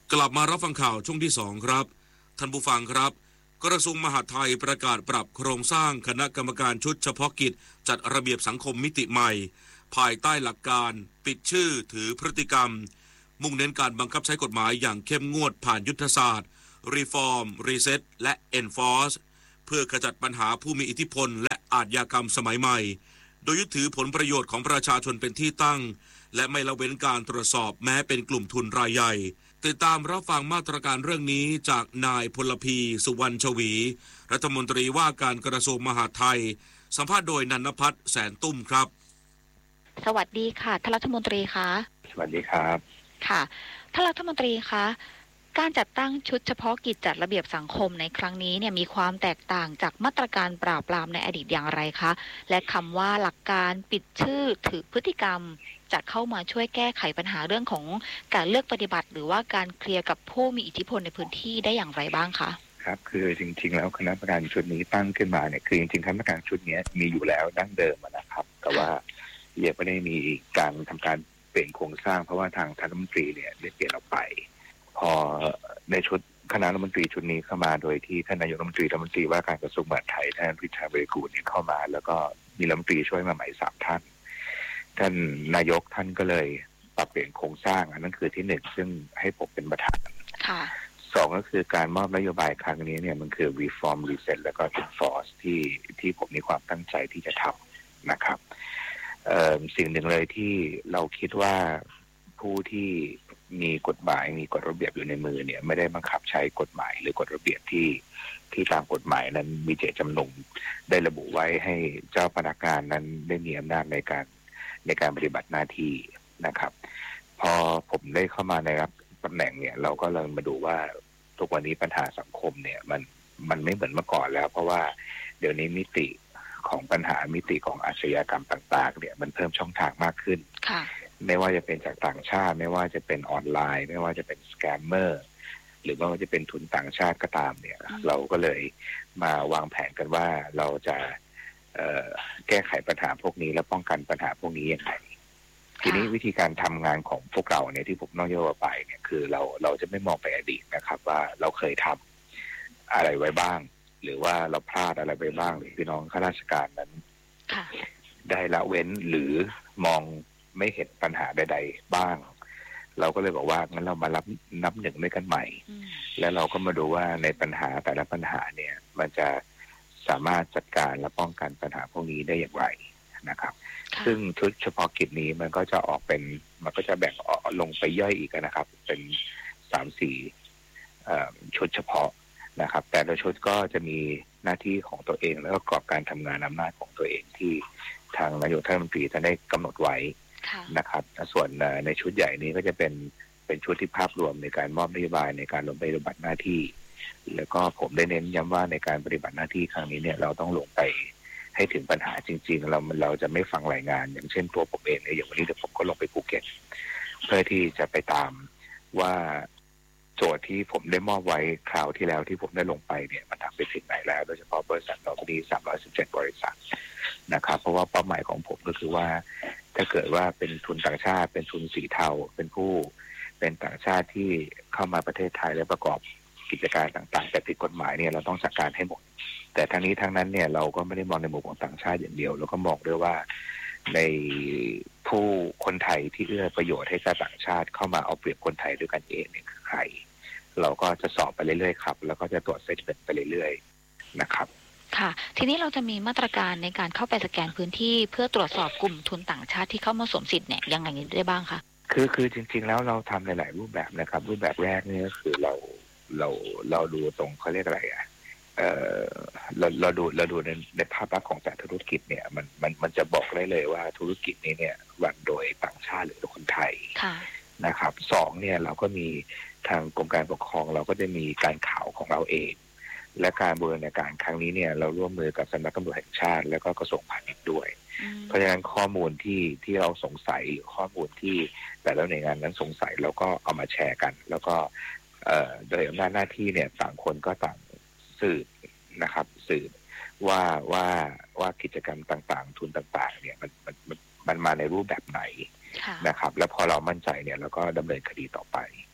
กลับมารับฟังข่าวช่วงที่สองครับท่านผู้ฟังครับกระทรวงมหาดไทยประกาศปรับโครงสร้างคณะกรรมการชุดเฉพาะกิจจัดระเบียบสังคมมิติใหม่ภายใต้หลักการปิดชื่อถือพฤติกรรมมุ่งเน้นการบังคับใช้กฎหมายอย่างเข้มงวดผ่านยุทธศาสตร์ Reform Reset และ Enforce เพื่อขจัดปัญหาผู้มีอิทธิพลและอาชญากรรมสมัยใหม่โดยยึดถือผลประโยชน์ของประชาชนเป็นที่ตั้งและไม่ละเว้นการตรวจสอบแม้เป็นกลุ่มทุนรายใหญ่ติดตามรับฟังมาตรการเรื่องนี้จากนายพลพีสุวรรณชวีรัฐมนตรีว่าการกระทรวงมหาดไทยสัมภาษณ์โดยนันทพัฒน์แสนตุ้มครับสวัสดีค่ะท่านรัฐมนตรีคะสวัสดีครับค่ะท่านรัฐมนตรีคะการจัดตั้งชุดเฉพาะกิจจัดระเบียบสังคมในครั้งนี้เนี่ยมีความแตกต่างจากมาตรการปราบปรามในอดีตอย่างไรคะและคำว่าหลักการปิดชื่อถือพฤติกรรมจะเข้ามาช่วยแก้ไขปัญหาเรื่องของการเลือกปฏิบัติหรือว่าการเคลียร์กับผู้มีอิทธิพลในพื้นที่ได้อย่างไรบ้างคะครับคือจริงๆแล้วคณะกรรมการชุดนี้ตั้งขึ้นมาเนี่ยคือจริงๆคณะกรรมการชุดนี้มีอยู่แล้วดั้งเดิมนะครับแต่ว่ายังไม่ได้มีการทำการเปลี่ยนโครงสร้างเพราะว่าทางท่านรัฐมนตรีเนี่ยได้เปลี่ยนออกไปพอในชุดคณะรัฐมนตรีชุดนี้เข้ามาโดยที่ท่านนายกรัฐมนตรีรัฐมนตรีว่าการกระทรวงมหาดไทยท่านวิชัยเวกูลเนี่ยเข้ามาแล้วก็มีรัฐมนตรีช่วยมาใหม่สามท่านท่านนายกท่านก็เลยปรับเปลี่ยนโครงสร้างอันนั้นคือที่หนึ่งซึ่งให้ผมเป็นประธานสองก็คือการมอบนโยบายครั้งนี้เนี่ยมันคือ Reform Reset แล้วก็ Enforce ที่ที่ผมมีความตั้งใจที่จะทำนะครับสิ่งหนึ่งเลยที่เราคิดว่าผู้ที่มีกฎหมายมีกฎระเบียบอยู่ในมือเนี่ยไม่ได้บังคับใช้กฎหมายหรือกฎระเบียบที่ที่ตามกฎหมายนั้นมีเจตจำนงได้ระบุไว้ให้เจ้าพนักงานนั้นได้มีอำนาจในการในการปฏิบัติหน้าที่นะครับพอผมได้เข้ามาในรับตำแหน่งเนี่ยเราก็เลยมาดูว่าทุกวันนี้ปัญหาสังคมเนี่ยมันมันไม่เหมือนเมื่อก่อนแล้วเพราะว่าเดี๋ยวนี้มิติของปัญหามิติของอาชญากรรมต่างๆเนี่ยมันเพิ่มช่องทางมากขึ้นไม่ว่าจะเป็นจากต่างชาติไม่ว่าจะเป็นออนไลน์ไม่ว่าจะเป็นสแกมเมอร์หรือว่าจะเป็นทุนต่างชาติก็ตามเนี่ยเราก็เลยมาวางแผนกันว่าเราจะแก้ไขปัญหาพวกนี้และป้องกันปัญหาพวกนี้ยังไงทีนี้วิธีการทำงานของพวกเราเนี่ยที่ผมนอกโยบายเนี่ยคือเราเราจะไม่มองไปอดีตนะครับว่าเราเคยทำอะไรไว้บ้างหรือว่าเราพลาดอะไรไปบ้างหรือพี่น้องข้าราชการนั้นได้ละเว้นหรือมองไม่เห็นปัญหาใดๆบ้างเราก็เลยบอกว่างั้นเรามารับนับหนึ่งด้วยกันใหม่แล้วเราก็มาดูว่าในปัญหาแต่ละปัญหาเนี่ยมันจะสามารถจัดการและป้องกันปัญหาพวกนี้ได้อย่างไรนะครับซึ่งชุดเฉพาะกิจนี้มันก็จะออกเป็นมันก็จะแบ่งออกลงไปย่อยอีกนะครับเป็นสามสี่ชุดเฉพาะนะครับแต่ละชุดก็จะมีหน้าที่ของตัวเองแล้วก็กรอบการทำงานอำนาจของตัวเองที่ทางนายกรัฐมนตรีท่านได้กำหนดไว้นะครับส่วนในชุดใหญ่นี้ก็จะเป็นเป็นชุดที่ภาพรวมในการมอบนโยบายในการลงไปปฏิบัติหน้าที่แล้วก็ผมได้เน้นย้ำว่าในการปฏิบัติหน้าที่ครั้งนี้เนี่ยเราต้องลงไปให้ถึงปัญหาจริงๆเราเราจะไม่ฟังรายงานอย่างเช่นตัวผมเองเนี่ยอย่างวันนี้เดี๋ยวผมก็ลงไปภูเก็ตเพื่อที่จะไปตามว่าโจทย์ที่ผมได้มอบไว้คราวที่แล้วที่ผมได้ลงไปเนี่ยมันทำไปถึงไหนแล้วโดยเฉพาะบริษัทเรามีสามร้อยสิบเจ็ดบริษัทนะครับเพราะว่าเป้าหมายของผมก็คือว่าถ้าเกิดว่าเป็นทุนต่างชาติเป็นทุนสีเทาเป็นผู้เป็นต่างชาติที่เข้ามาประเทศไทยและประกอบกิจการต่างๆแต่ผิดกฎหมายเนี่ยเราต้องจัดการให้หมดแต่ทั้งนี้ทั้งนั้นเนี่ยเราก็ไม่ได้มองในมุมของต่างชาติอย่างเดียวเราก็มองด้วยว่าในผู้คนไทยที่เอื้อประโยชน์ให้กับต่างชาติเข้ามาเอาเปรียบคนไทยด้วยกันเองเนี่ยคือใครเราก็จะสอบไปเรื่อยๆครับแล้วก็จะตรวจเซตเป็นไปเรื่อยๆนะครับค่ะทีนี้เราจะมีมาตรการในการเข้าไปสแกนพื้นที่เพื่อตรวจสอบกลุ่มทุนต่างชาติที่เข้ามาสวมสิทธิ์เนี่ยยังไงได้บ้างคะคือคือจริงๆแล้วเราทำในหลายรูปแบบนะครับรูปแบบแรกนี่ก็คือเราเราเราดูตรงเขาเรียกอะไรอ่ะเออเราเราดูเราดูในในภาพลักษณ์ของแต่ธุรกิจเนี่ยมันมันมันจะบอกได้เลยว่าธุรกิจนี้เนี่ยรันโดยต่างชาติหรือคนไทยนะครับสองเนี่ยเราก็มีทางกรมการปกครองเราก็จะมีการข่าวของเราเองและการบูรณาการครั้งนี้เนี่ยเราร่วมมือกับสำนักตำรวจแห่งชาติและก็กระทรวงพาณิชย์ด้วยเพราะฉะนั้นข้อมูลที่ที่เราสงสัยหรือข้อมูลที่แต่ละหน่วยงานนั้นสงสัยเราก็เอามาแชร์กันแล้วก็โดยอำนาจหน้าที่เนี่ยต่างคนก็ต่างสืบนะครับสืบว่าว่าว่ากิจกรรมต่างๆทุนต่างๆเนี่ยมันมันมันมาในรูปแบบไหนนะครับแล้วพอเรามั่นใจเนี่ยเราก็ดำเนินคดีต่อไป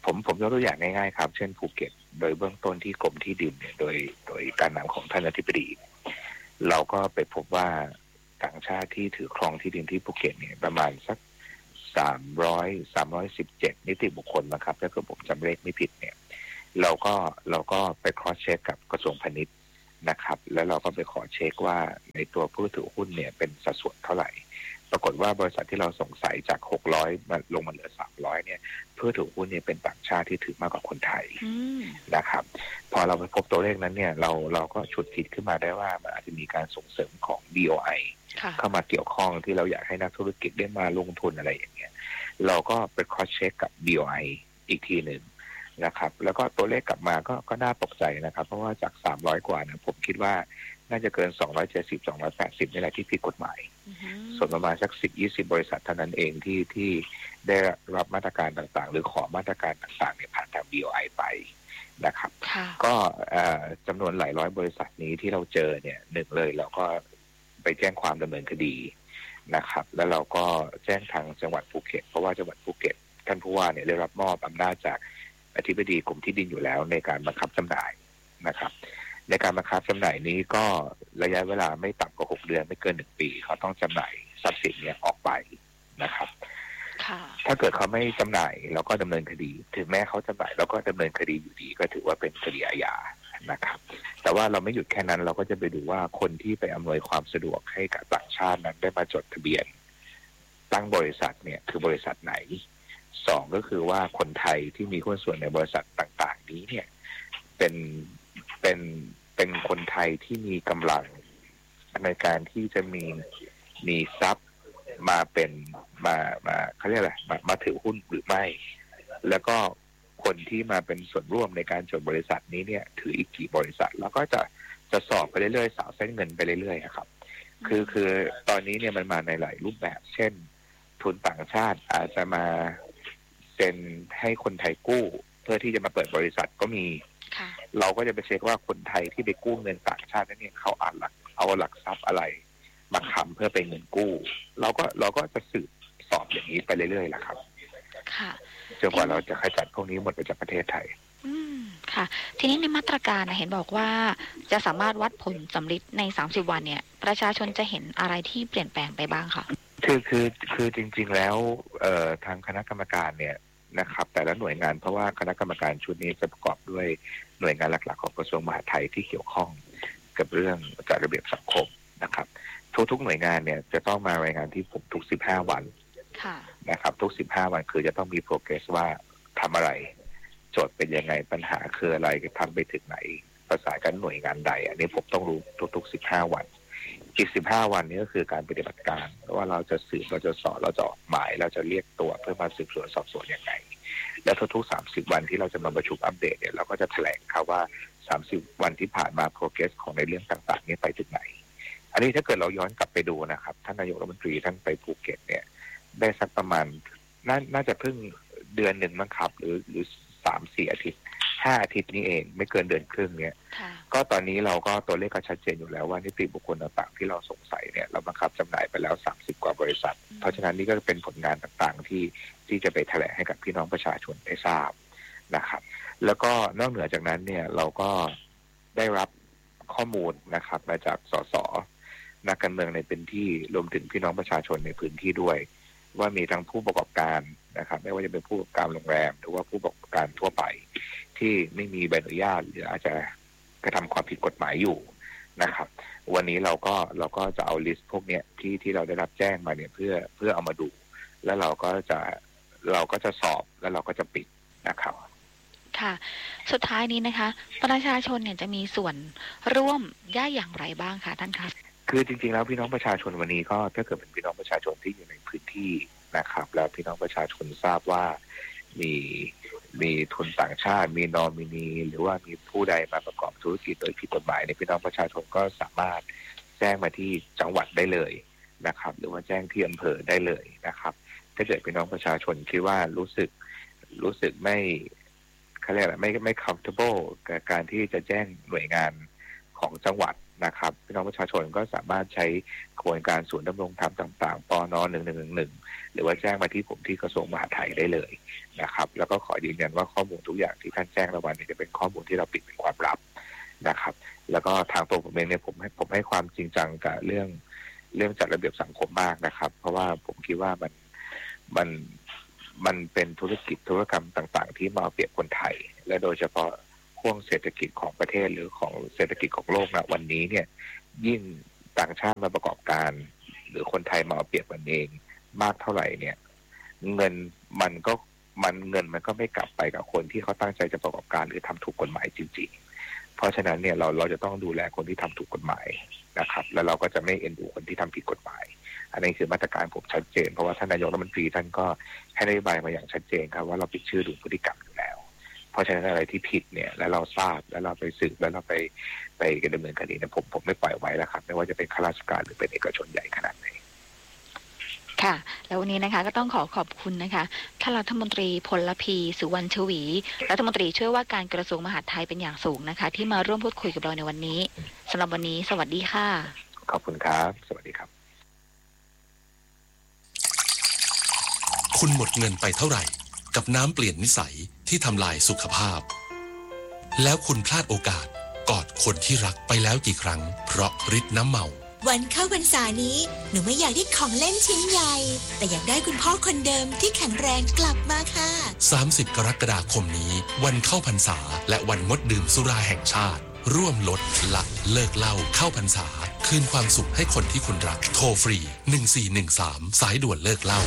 ผมผมยกตัวอย่างง่ายๆครับเช่นภูเก็ตโดยเบื้องต้นที่กรมที่ดินเนี่ยโดยโดยการนำของท่านอธิบดีเราก็ไปพบว่าต่างชาติที่ถือครองที่ดินที่ภูเก็ตเนี่ยประมาณสักสามร้อยสามร้อยสิบเจ็ดนิติบุคคลนะครับถ้าเกิดผมจำเลขไม่ผิดเนี่ยเราก็เราก็ไปครอสเช็คกับกระทรวงพาณิชย์นะครับแล้วเราก็ไปขอเช็คว่าในตัวผู้ถือหุ้นเนี่ยเป็นสัดส่วนเท่าไหร่ปรากฏว่าบริษัทที่เราสงสัยจากหกร้อยมาลงมาเหลือสามร้อยเนี่ยผู้ถือหุ้นเนี่ยเป็นต่างชาติที่ถือมากกว่าคนไทยนะครับพอเราไปพบตัวเลขนั้นเนี่ยเราเราก็ฉุดคิดขึ้นมาได้ว่ามันอาจจะมีการส่งเสริมของ บี โอ ไอ เข้ามาเกี่ยวข้องที่เราอยากให้นักธุรกิจได้มาลงทุนอะไรอย่างเงี้ยเราก็ไปครอสเช็คกับ บี โอ ไอ อีกทีหนึ่งนะครับแล้วก็ตัวเลขกลับมาก็ก็น่าตกใจนะครับเพราะว่าจากสามร้อยกว่านะผมคิดว่าน่าจะเกินสองร้อยเจ็ดสิบ สองร้อยแปดสิบนี่แหละที่ผิดกฎหมาย mm-hmm. ส่วนประมาณสัก สิบถึงยี่สิบ บริษัทเท่านั้นเองที่ที่ได้รับมาตรการต่างๆหรือขอมาตรการต่างๆเนี่ยผ่านทาง บี โอ ไอ ไปนะครับ uh-huh. ก็จำนวนหลายร้อยบริษัทนี้ที่เราเจอเนี่ยหนึ่งเลยเราก็ไปแจ้งความดำเนินคดีนะครับแล้วเราก็แจ้งทางจังหวัดภูเก็ตเพราะว่าจังหวัดภูเก็ตท่านผู้ว่าเนี่ยได้รับมอบอำนาจจากอธิบดีกรมที่ดินอยู่แล้วในการบังคับจำหน่ายนะครับในการบังคับจำหน่ายนี้ก็ระยะเวลาไม่ต่ำกว่าหกเดือนไม่เกินหนึ่งปีเขาต้องจำหน่ายทรัพย์สินเนี่ยออกไปนะครับถ้าเกิดเขาไม่จำหน่ายเราก็ดำเนินคดีถึงแม้เขาจำหน่ายเราก็ดำเนินคดีอยู่ดีก็ถือว่าเป็นคดีอาญานะครับแต่ว่าเราไม่หยุดแค่นั้นเราก็จะไปดูว่าคนที่ไปอำนวยความสะดวกให้กับต่างชาตินั้นได้มาจดทะเบียนตั้งบริษัทเนี่ยคือบริษัทไหนสองก็คือว่าคนไทยที่มีหุ้นส่วนในบริษัทต่างๆนี้เนี่ยเป็นเป็นเป็นคนไทยที่มีกำลังในการที่จะมีมีทรัพย์มาเป็นมามาเขาเรียกอะไรมามาถือหุ้นหรือไม่แล้วก็คนที่มาเป็นส่วนร่วมในการจดบริษัทนี้เนี่ยถืออีกกี่บริษัทแล้วก็จะจะสอบไปเรื่อยๆสาวเส้นเงินไปเรื่อยๆครับคือคือตอนนี้เนี่ยมันมาในหลายรูปแบบเช่นทุนต่างชาติอาจจะมาเซ็นให้คนไทยกู้เพื่อที่จะมาเปิดบริษัทก็มีเราก็จะไปเช็คว่าคนไทยที่ไปกู้เงินต่างชาตินั้นเนี่ยเขาอ่านหลักเอาหลักทรัพย์อะไรมาค้ำเพื่อเป็นเงินกู้เราก็เราก็จะสืบสอบอย่างนี้ไปเรื่อยๆแหละครับค่ะจนกว่าเราจะขจัดพวกนี้หมดไปจากประเทศไทยอืมค่ะทีนี้ในมาตรการเห็นบอกว่าจะสามารถวัดผลสำลิดในสามสิบวันเนี่ยประชาชนจะเห็นอะไรที่เปลี่ยนแปลงไปบ้างคะคือคือคือจริงๆแล้วเอ่อทางคณะกรรมการเนี่ยนะครับแต่ละหน่วยงานเพราะว่าคณะกรรมการชุดนี้จะประกอบด้วยหน่วยงานหลักๆของกระทรวงมหาดไทยที่เกี่ยวข้องกับเรื่องจัดระเบียบสังคมนะครับทุกๆหน่วยงานเนี่ยจะต้องมารายงานที่ผมทุกสิบห้าวันนะครับทุกสิบห้าวันคือจะต้องมี progress ว่าทำอะไรโจทย์เป็นยังไงปัญหาคืออะไรทำไปถึงไหนประสานกันหน่วยงานใดอันนี้ผมต้องรู้ทุกๆสิบห้าวันอีกสิบห้าวันนี้ก็คือการปฏิบัติการว่าเราจะสืบเราจะสอบเราจะออกหมายเราจะเรียกตัวเพื่อมาสืบสวนสอบสวนยังไงและทุกๆสามสิบวันที่เราจะมาประชุมอัปเดตเนี่ยเราก็จะแถลงครับว่าสามสิบวันที่ผ่านมา progress ของในเรื่องต่างๆนี้ไปถึงไหนอันนี้ถ้าเกิดเราย้อนกลับไปดูนะครับท่านนายกรัฐมนตรีท่านไปภูเก็ตเนี่ยได้สักประมาณนน่าจะเพิ่งเดือนหนึ่งมั้งครับหรือหรือสามสี่อาทิตย์ห้าอาทิตย์นี้เองไม่เกินเดือนครึ่งเนี่ยก็ตอนนี้เราก็ตัวเลขก็ชัดเจนอยู่แล้วว่านิติบุคคลต่างๆที่เราสงสัยเนี่ยเราบังคับจำหน่ายไปแล้วสามสิบกว่าบริษัทเพราะฉะนั้นนี่ก็เป็นผลงานต่างๆที่ที่จะไปแถลงให้กับพี่น้องประชาชนได้ทราบนะครับแล้วก็นอกเหนือจากนั้นเนี่ยเราก็ได้รับข้อมูลนะครับมาจากสสนักการเมืองในพื้นที่รวมถึงพี่น้องประชาชนในพื้นที่ด้วยว่ามีทั้งผู้ประกอบการนะครับไม่ว่าจะเป็นผู้ประกอบการโรงแรมหรือว่าผู้ประกอบการทั่วไปที่ไม่มีใบอนุญาตหรืออาจจะกระทำความผิดกฎหมายอยู่นะครับวันนี้เราก็เราก็จะเอาลิสต์พวกเนี้ยที่ที่เราได้รับแจ้งมาเนี่ยเพื่อเพื่อเอามาดูแล้วเราก็จะเราก็จะสอบแล้วเราก็จะปิดนะครับค่ะสุดท้ายนี้นะคะประชาชนเนี่ยจะมีส่วนร่วมได้อย่างไรบ้างคะท่านคะคือจริงๆแล้วพี่น้องประชาชนวันนี้ก็ถ้าเกิดเป็นพี่น้องประชาชนที่อยู่ในพื้นที่นะครับแล้วพี่น้องประชาชนทราบว่ามีมีทุนต่างชาติมีนอมินีหรือว่ามีผู้ใดมาประกอบธุรกิจโดยผิดกฎหมายในพี่น้องประชาชนก็สามารถแจ้งมาที่จังหวัดได้เลยนะครับหรือว่าแจ้งที่อำเภอได้เลยนะครับถ้าเกิดพี่น้องประชาชนคิดว่ารู้สึกรู้สึกไม่เขาเรียกอะไรไม่ไม่ comfortable กับการที่จะแจ้งหน่วยงานของจังหวัดนะครับพี่น้องประชาชนก็สามารถใช้กระบวนการศูนย์ดำรงธรรมต่างๆปนหนึ่งหนึ่งหนึ่งหนึ่งหรือว่าแจ้งมาที่ผมที่กระทรวงมหาดไทยได้เลยนะครับแล้วก็ขอยืนยันว่าข้อมูลทุกอย่างที่ท่านแจ้งในวันนี้จะเป็นข้อมูลที่เราปิดเป็นความลับนะครับแล้วก็ทางตัวผมเองเนี่ยผมให้ผมให้ความจริงจังกับเรื่องเรื่องจัดระเบียบสังคมมากนะครับเพราะว่าผมคิดว่ามันมันมันเป็นธุรกิจธุรกรรมต่างๆที่มาเปรียบคนไทยและโดยเฉพาะห่วงเศรษฐกิจของประเทศหรือของเศรษฐกิจของโลกณวันนี้เนี่ยยิ่งต่างชาติมาประกอบการหรือคนไทยมาเอาเปรียบกันเองมากเท่าไหร่เนี่ยเงินมันก็มันเงินมันก็ไม่กลับไปกับคนที่เขาตั้งใจจะประกอบการหรือทำถูกกฎหมายจริงๆเพราะฉะนั้นเนี่ยเราเราจะต้องดูแลคนที่ทำถูกกฎหมายนะครับแล้วเราก็จะไม่เอ็นดูคนที่ทำผิดกฎหมายอันนี้คือมาตรการผมชัดเจนเพราะว่าท่านนายกรัฐมนตรีท่านก็ให้นโยบายมาอย่างชัดเจนครับว่าเราปิดชื่อดูพฤติกรรมอยู่แล้วเพราะฉะนั้นอะไรที่ผิดเนี่ยแล้วเราทราบแล้วเราไปสืบแล้วเราไปไปดำเนินคดีเนี่ยผมผมไม่ปล่อยไว้แล้วครับไม่ว่าจะเป็นข้าราชการหรือเป็นเอกชนใหญ่ขนาดไหนค่ะแล้ววันนี้นะคะก็ต้องขอขอบคุณนะคะท่านรัฐมนตรีพลพีสุวรรณชวีรัฐมนตรีช่วยว่าการกระทรวงมหาดไทยเป็นอย่างสูงนะคะที่มาร่วมพูดคุยกับเราในวันนี้สำหรับวันนี้สวัสดีค่ะขอบคุณครับสวัสดีครับคุณหมดเงินไปเท่าไหร่กับน้ำเปลี่ยนนิสัยที่ทำลายสุขภาพแล้วคุณพลาดโอกาสกอดคนที่รักไปแล้วกี่ครั้งเพราะฤทธิ์น้ำเมาวันเข้าพรรษานี้หนูไม่อยากได้ของเล่นชิ้นใหญ่แต่อยากได้คุณพ่อคนเดิมที่แข็งแรงกลับมาค่ะสามสิบกรกฎาคมนี้วันเข้าพรรษาและวันงดดื่มสุราแห่งชาติร่วมลดละเลิกเหล้าเข้าพรรษาคืนความสุขให้คนที่คุณรักโทรฟรีหนึ่งสี่หนึ่งสามสายด่วนเลิกเหล้า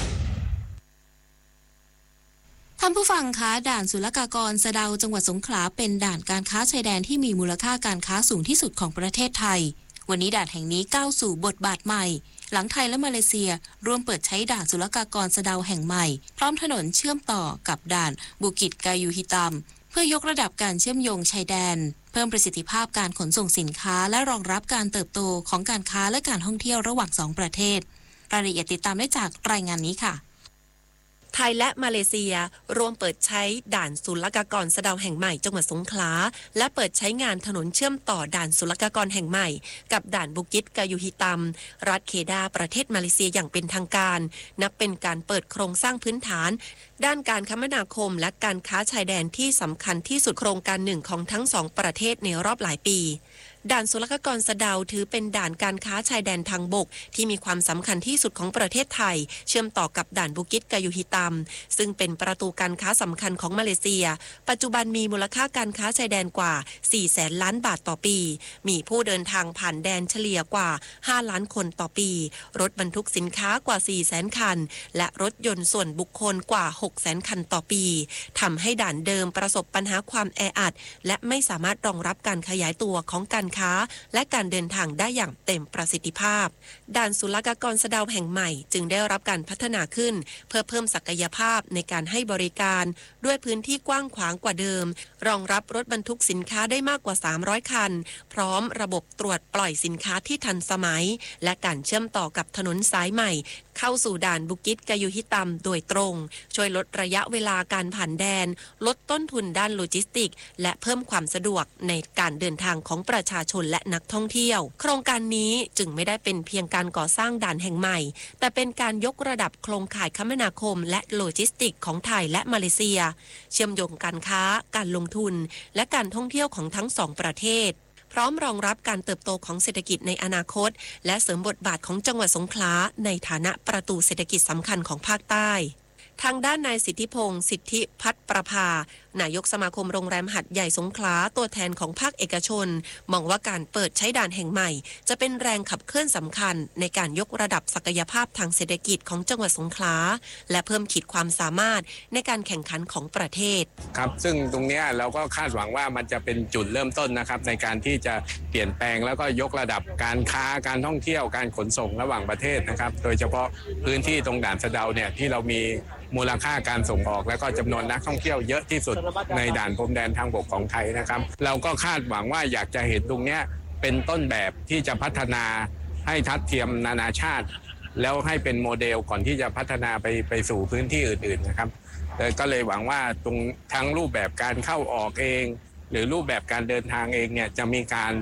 ท่านผู้ฟังคะด่านศุลกากรสะเดาจังหวัดสงขลาเป็นด่านการค้าชายแดนที่มีมูลค่าการค้าสูงที่สุดของประเทศไทยวันนี้ด่านแห่งนี้ก้าวสู่บทบาทใหม่หลังไทยและมาเลเซียร่วมเปิดใช้ด่านศุลกากรสะเดาแห่งใหม่พร้อมถนนเชื่อมต่อกับด่านบูกิตกายูฮิตัมเพื่อยกระดับการเชื่อมโยงชายแดนเพิ่มประสิทธิภาพการขนส่งสินค้าและรองรับการเติบโตของการค้าและการท่องเที่ยวระหว่างสองประเทศรายละเอียดติดตามได้จากรายงานนี้ค่ะไทยและมาเลเซียร่วมเปิดใช้ด่านศุลกากรสะเดาแห่งใหม่จังหวัดสงขลาและเปิดใช้งานถนนเชื่อมต่อด่านศุลกากรแห่งใหม่กับด่านบุกิตกายูฮิตัมรัฐเคดาประเทศมาเลเซียอย่างเป็นทางการนับเป็นการเปิดโครงสร้างพื้นฐานด้านการคมนาคมและการค้าชายแดนที่สำคัญที่สุดโครงการหนึ่งของทั้งสองประเทศในรอบหลายปีด่านศุลกากรสะเดาถือเป็นด่านการค้าชายแดนทางบกที่มีความสำคัญที่สุดของประเทศไทยเชื่อมต่อกับด่านบุกิตกายูฮิตัมซึ่งเป็นประตูการค้าสำคัญของมาเลเซียปัจจุบันมีมูลค่าการค้าชายแดนกว่าสี่แสนล้านบาทต่อปีมีผู้เดินทางผ่านแดนเฉลี่ยกว่าห้าล้านคนต่อปีรถบรรทุกสินค้ากว่าสี่แสนคันและรถยนต์ส่วนบุคคลกว่าหกแสนคันต่อปีทำให้ด่านเดิมประสบปัญหาความแออัดและไม่สามารถรองรับการขยายตัวของการค้าและการเดินทางได้อย่างเต็มประสิทธิภาพด่านศุลกากรสะเดาแห่งใหม่จึงได้รับการพัฒนาขึ้นเพื่อเพิ่มศักยภาพในการให้บริการด้วยพื้นที่กว้างขวางกว่าเดิมรองรับรถบรรทุกสินค้าได้มากกว่าสามร้อยคันพร้อมระบบตรวจปล่อยสินค้าที่ทันสมัยและการเชื่อมต่อกับถนนสายใหม่เข้าสู่ด่านบุกิตกายูฮิตัมโดยตรงช่วยลดระยะเวลาการผ่านแดนลดต้นทุนด้านโลจิสติกและเพิ่มความสะดวกในการเดินทางของประชาชนและนักท่องเที่ยวโครงการนี้จึงไม่ได้เป็นเพียงการก่อสร้างด่านแห่งใหม่แต่เป็นการยกระดับโครงข่ายคมนาคมและโลจิสติกของไทยและมาเลเซียเชื่อมโยงการค้าการลงทุนและการท่องเที่ยวของทั้งสองประเทศพร้อมรองรับการเติบโตของเศรษฐกิจในอนาคตและเสริมบทบาทของจังหวัดสงขลาในฐานะประตูเศรษฐกิจสำคัญของภาคใต้ทางด้านนายสิทธิพงศ์สิทธิพัฒน์ประภานายกสมาคมโรงแรมหัดใหญ่สงขลาตัวแทนของภาคเอกชนมองว่าการเปิดใช้ด่านแห่งใหม่จะเป็นแรงขับเคลื่อนสำคัญในการยกระดับศักยภาพทางเศรษฐกิจของจังหวัดสงขลาและเพิ่มขีดความสามารถในการแข่งขันของประเทศครับซึ่งตรงนี้เราก็คาดหวังว่ามันจะเป็นจุดเริ่มต้นนะครับในการที่จะเปลี่ยนแปลงแล้วก็ยกระดับการค้าการท่องเที่ยวการขนส่งระหว่างประเทศนะครับโดยเฉพาะพื้นที่ตรงด่านสะเดาเนี่ยที่เรามีมูลค่าการส่งออกและก็จำนวนนักท่องเที่ยวเยอะที่สุดในด่านพรมแดนทางบกของไทยนะครับเราก็คาดหวังว่าอยากจะเห็นตรงนี้เป็นต้นแบบที่จะพัฒนาให้ทัดเทียมนานาชาติแล้วให้เป็นโมเดลก่อนที่จะพัฒนาไปไปสู่พื้นที่อื่นๆนะครับก็เลยหวังว่าตรงทั้งรูปแบบการเข้าออกเองหรือรูปแบบการเดินทางเองเนี่ยจะมีการ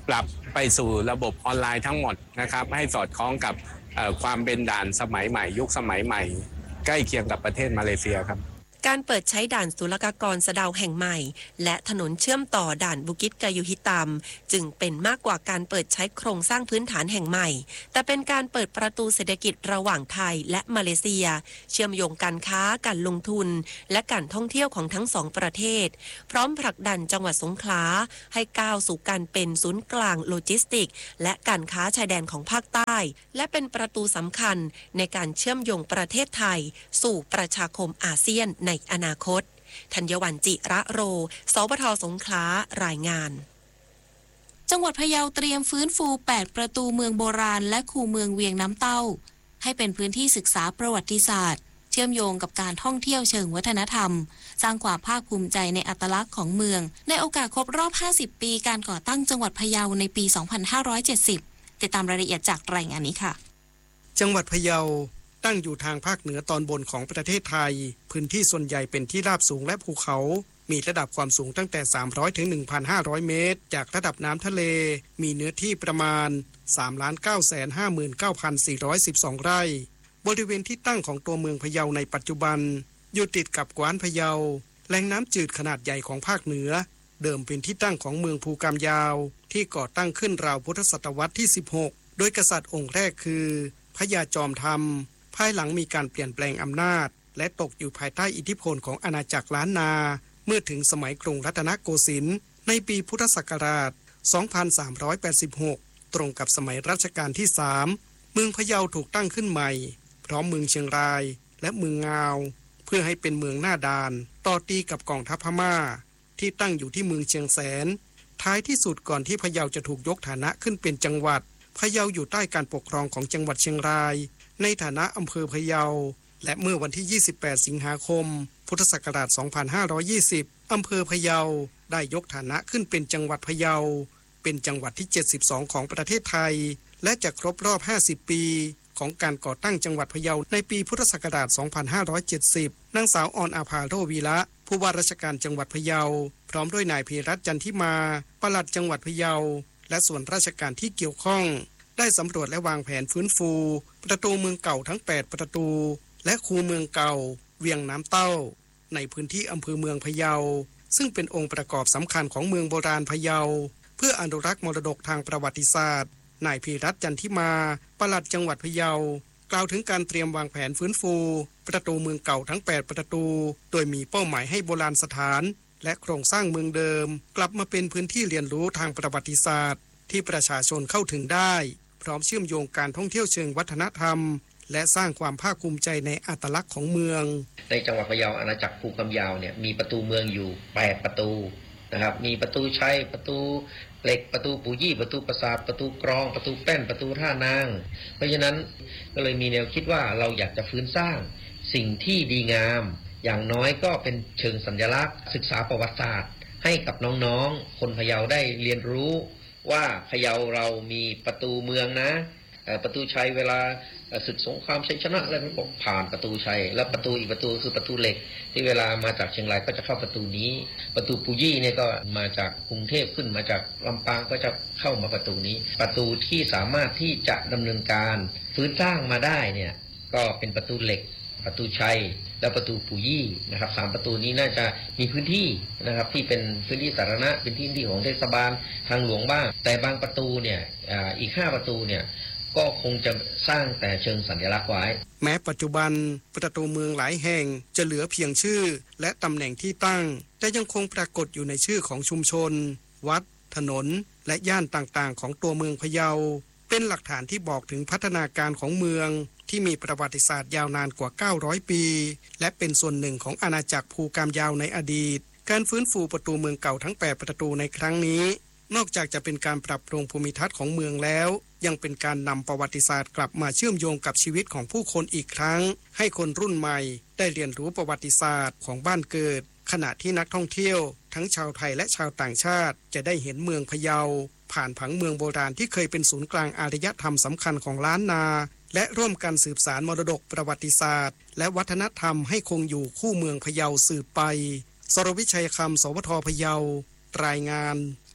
ปรับไปสู่ระบบออนไลน์ทั้งหมดนะครับให้สอดคล้องกับความเป็นด่านสมัยใหม่ยุคสมัยใหม่ใกล้เคียงกับประเทศมาเลเซียครับการเปิดใช้ด่านศุลกากรสะเดาแห่งใหม่และถนนเชื่อมต่อด่านบุกิตกายุฮิตัมจึงเป็นมากกว่าการเปิดใช้โครงสร้างพื้นฐานแห่งใหม่แต่เป็นการเปิดประตูเศรษฐกิจระหว่างไทยและมาเลเซียเชื่อมโยงการค้าการลงทุนและการท่องเที่ยวของทั้งสองประเทศพร้อมผลักดันจังหวัดสงขลาให้ก้าวสู่การเป็นศูนย์กลางโลจิสติกและการค้าชายแดนของภาคใต้และเป็นประตูสำคัญในการเชื่อมโยงประเทศไทยสู่ประชาคมอาเซียนในอนาคตธัญวรรณจิระโรสปท.สงขลารายงานจังหวัดพะเยาเตรียมฟื้นฟูแปดประตูเมืองโบราณและคูเมืองเวียงน้ำเต้าให้เป็นพื้นที่ศึกษาประวัติศาสตร์เชื่อมโยงกับการท่องเที่ยวเชิงวัฒนธรรมสร้างความภาคภูมิใจในอัตลักษณ์ของเมืองในโอกาสครบรอบห้าสิบปีการก่อตั้งจังหวัดพะเยาในปีสองพันห้าร้อยเจ็ดสิบติดตามรายละเอียดจากรายงานนี้ค่ะจังหวัดพะเยาตั้งอยู่ทางภาคเหนือตอนบนของประเทศไทยพื้นที่ส่วนใหญ่เป็นที่ราบสูงและภูเขามีระดับความสูงตั้งแต่สามร้อยถึง หนึ่งพันห้าร้อย เมตรจากระดับน้ำทะเลมีเนื้อที่ประมาณ สามล้านเก้าแสนห้าหมื่นเก้าพันสี่ร้อยสิบสอง ไร่บริเวณที่ตั้งของตัวเมืองพะเยาในปัจจุบันอยู่ติดกับกวานพะเยาแหล่งน้ำจืดขนาดใหญ่ของภาคเหนือเดิมเป็นที่ตั้งของเมืองภูกามยาวที่ก่อตั้งขึ้นราวพุทธศตวรรษที่สิบหกโดยกษัตริย์องค์แรกคือพระยาจอมธรรมภายหลังมีการเปลี่ยนแปลงอำนาจและตกอยู่ภายใต้อิทธิพลของอาณาจักรล้านนาเมื่อถึงสมัยกรุงรัตนโกสินทร์ในปีพุทธศักราช สองพันสามร้อยแปดสิบหก ตรงกับสมัยรัชกาลที่ สาม เมืองพะเยาถูกตั้งขึ้นใหม่พร้อมเมืองเชียงรายและเมืองงาวเพื่อให้เป็นเมืองหน้าด่านต่อตีกับกองทัพพม่าที่ตั้งอยู่ที่เมืองเชียงแสนท้ายที่สุดก่อนที่พะเยาจะถูกยกฐานะขึ้นเป็นจังหวัดพะเยาอยู่ใต้การปกครองของจังหวัดเชียงรายในฐานะอำเภอพะเยาและเมื่อวันที่ยี่สิบแปดสิงหาคมพุทธศักราชสองพันห้าร้อยยี่สิบอำเภอพะเยาได้ยกฐานะขึ้นเป็นจังหวัดพะเยาเป็นจังหวัดที่เจ็ดสิบสองของประเทศไทยและจะครบรอบห้าสิบปีของการก่อตั้งจังหวัดพะเยาในปีพุทธศักราชสองพันห้าร้อยเจ็ดสิบนางสาวออนอาภาโรวีระผู้ว่าราชการจังหวัดพะเยาพร้อมด้วยนายพีรัตน์จันทิมาปลัดจังหวัดพะเยาและส่วนราชการที่เกี่ยวข้องได้สำรวจและวางแผนฟื้นฟูประตูเมืองเก่าทั้งแปดประตูและคูเมืองเก่าเวียงน้ำเต้าในพื้นที่อำเภอเมืองพะเยาซึ่งเป็นองค์ประกอบสำคัญของเมืองโบราณพะเยาเพื่ออนุรักษ์มรดกทางประวัติศาสตร์นายพีรัตน์จันทิมาปลัดจังหวัดพะเยากล่าวถึงการเตรียมวางแผนฟื้นฟูประตูเมืองเก่าทั้งแปดประตูโดยมีเป้าหมายให้โบราณสถานและโครงสร้างเมืองเดิมกลับมาเป็นพื้นที่เรียนรู้ทางประวัติศาสตร์ที่ประชาชนเข้าถึงได้พร้อมเชื่อมโยงการท่องเที่ยวเชิงวัฒนธรรมและสร้างความภาคภูมิใจในอัตลักษณ์ของเมืองในจังหวัดพะเยาอาณาจักรภูกำยาวเนี่ยมีประตูเมืองอยู่แปดประตูนะครับมีประตูชัยประตูเหล็กประตูปูยี่ประตูปราสาทประตูกรองประตูแป้นประตูท่านางเพราะฉะนั้นก็เลยมีแนวคิดว่าเราอยากจะฟื้นสร้างสิ่งที่ดีงามอย่างน้อยก็เป็นเชิงสัญลักษณ์ศึกษาประวัติศาสตร์ให้กับน้องๆคนพะเยาได้เรียนรู้ว่าพะเยาเรามีประตูเมืองนะประตูชัยเวลาศึกสงครามชัยชนะอะไรมันบอกผ่านประตูชัยแล้วประตูอีกประตูคือประตูเหล็กที่เวลามาจากเชียงรายก็จะเข้าประตูนี้ประตูปูยี่เนี่ยก็มาจากกรุงเทพขึ้นมาจากลำปางก็จะเข้ามาประตูนี้ประตูที่สามารถที่จะดำเนินการฟื้นสร้างมาได้เนี่ยก็เป็นประตูเหล็กประตูชัยและประตูปูยี่นะครับสามประตูนี้น่าจะมีพื้นที่นะครับที่เป็นพื้นที่สาธารณะเป็นที่ที่ของเทศบาลทางหลวงบ้างแต่บางประตูเนี่ยอีกห้าประตูเนี่ยก็คงจะสร้างแต่เชิงสัญลักษณ์ไว้แม้ปัจจุบันประตูเมืองหลายแห่งจะเหลือเพียงชื่อและตำแหน่งที่ตั้งแต่ยังคงปรากฏอยู่ในชื่อของชุมชนวัดถนนและย่านต่างๆของตัวเมืองพะเยาเป็นหลักฐานที่บอกถึงพัฒนาการของเมืองที่มีประวัติศาสตร์ยาวนานกว่าเก้าร้อยปีและเป็นส่วนหนึ่งของอาณาจักรภูกามยาวในอดีตการฟื้นฟูประตูเมืองเก่าทั้งแปดประตูในครั้งนี้นอกจากจะเป็นการปรับปรุงภูมิทัศน์ของเมืองแล้วยังเป็นการนำประวัติศาสตร์กลับมาเชื่อมโยงกับชีวิตของผู้คนอีกครั้งให้คนรุ่นใหม่ได้เรียนรู้ประวัติศาสตร์ของบ้านเกิดขณะที่นักท่องเที่ยวทั้งชาวไทยและชาวต่างชาติจะได้เห็นเมืองพะเยาผ่านผังเมืองโบราณที่เคยเป็นศูนย์กลางอารยธรรมสำคัญของล้านนาและร่วมกันสืบสานมรดกประวัติศาสตร์และวัฒนธรรมให้คงอยู่คู่เมืองพะเยาสืบไปสรวิชัยคำสวทพะเยารายงาน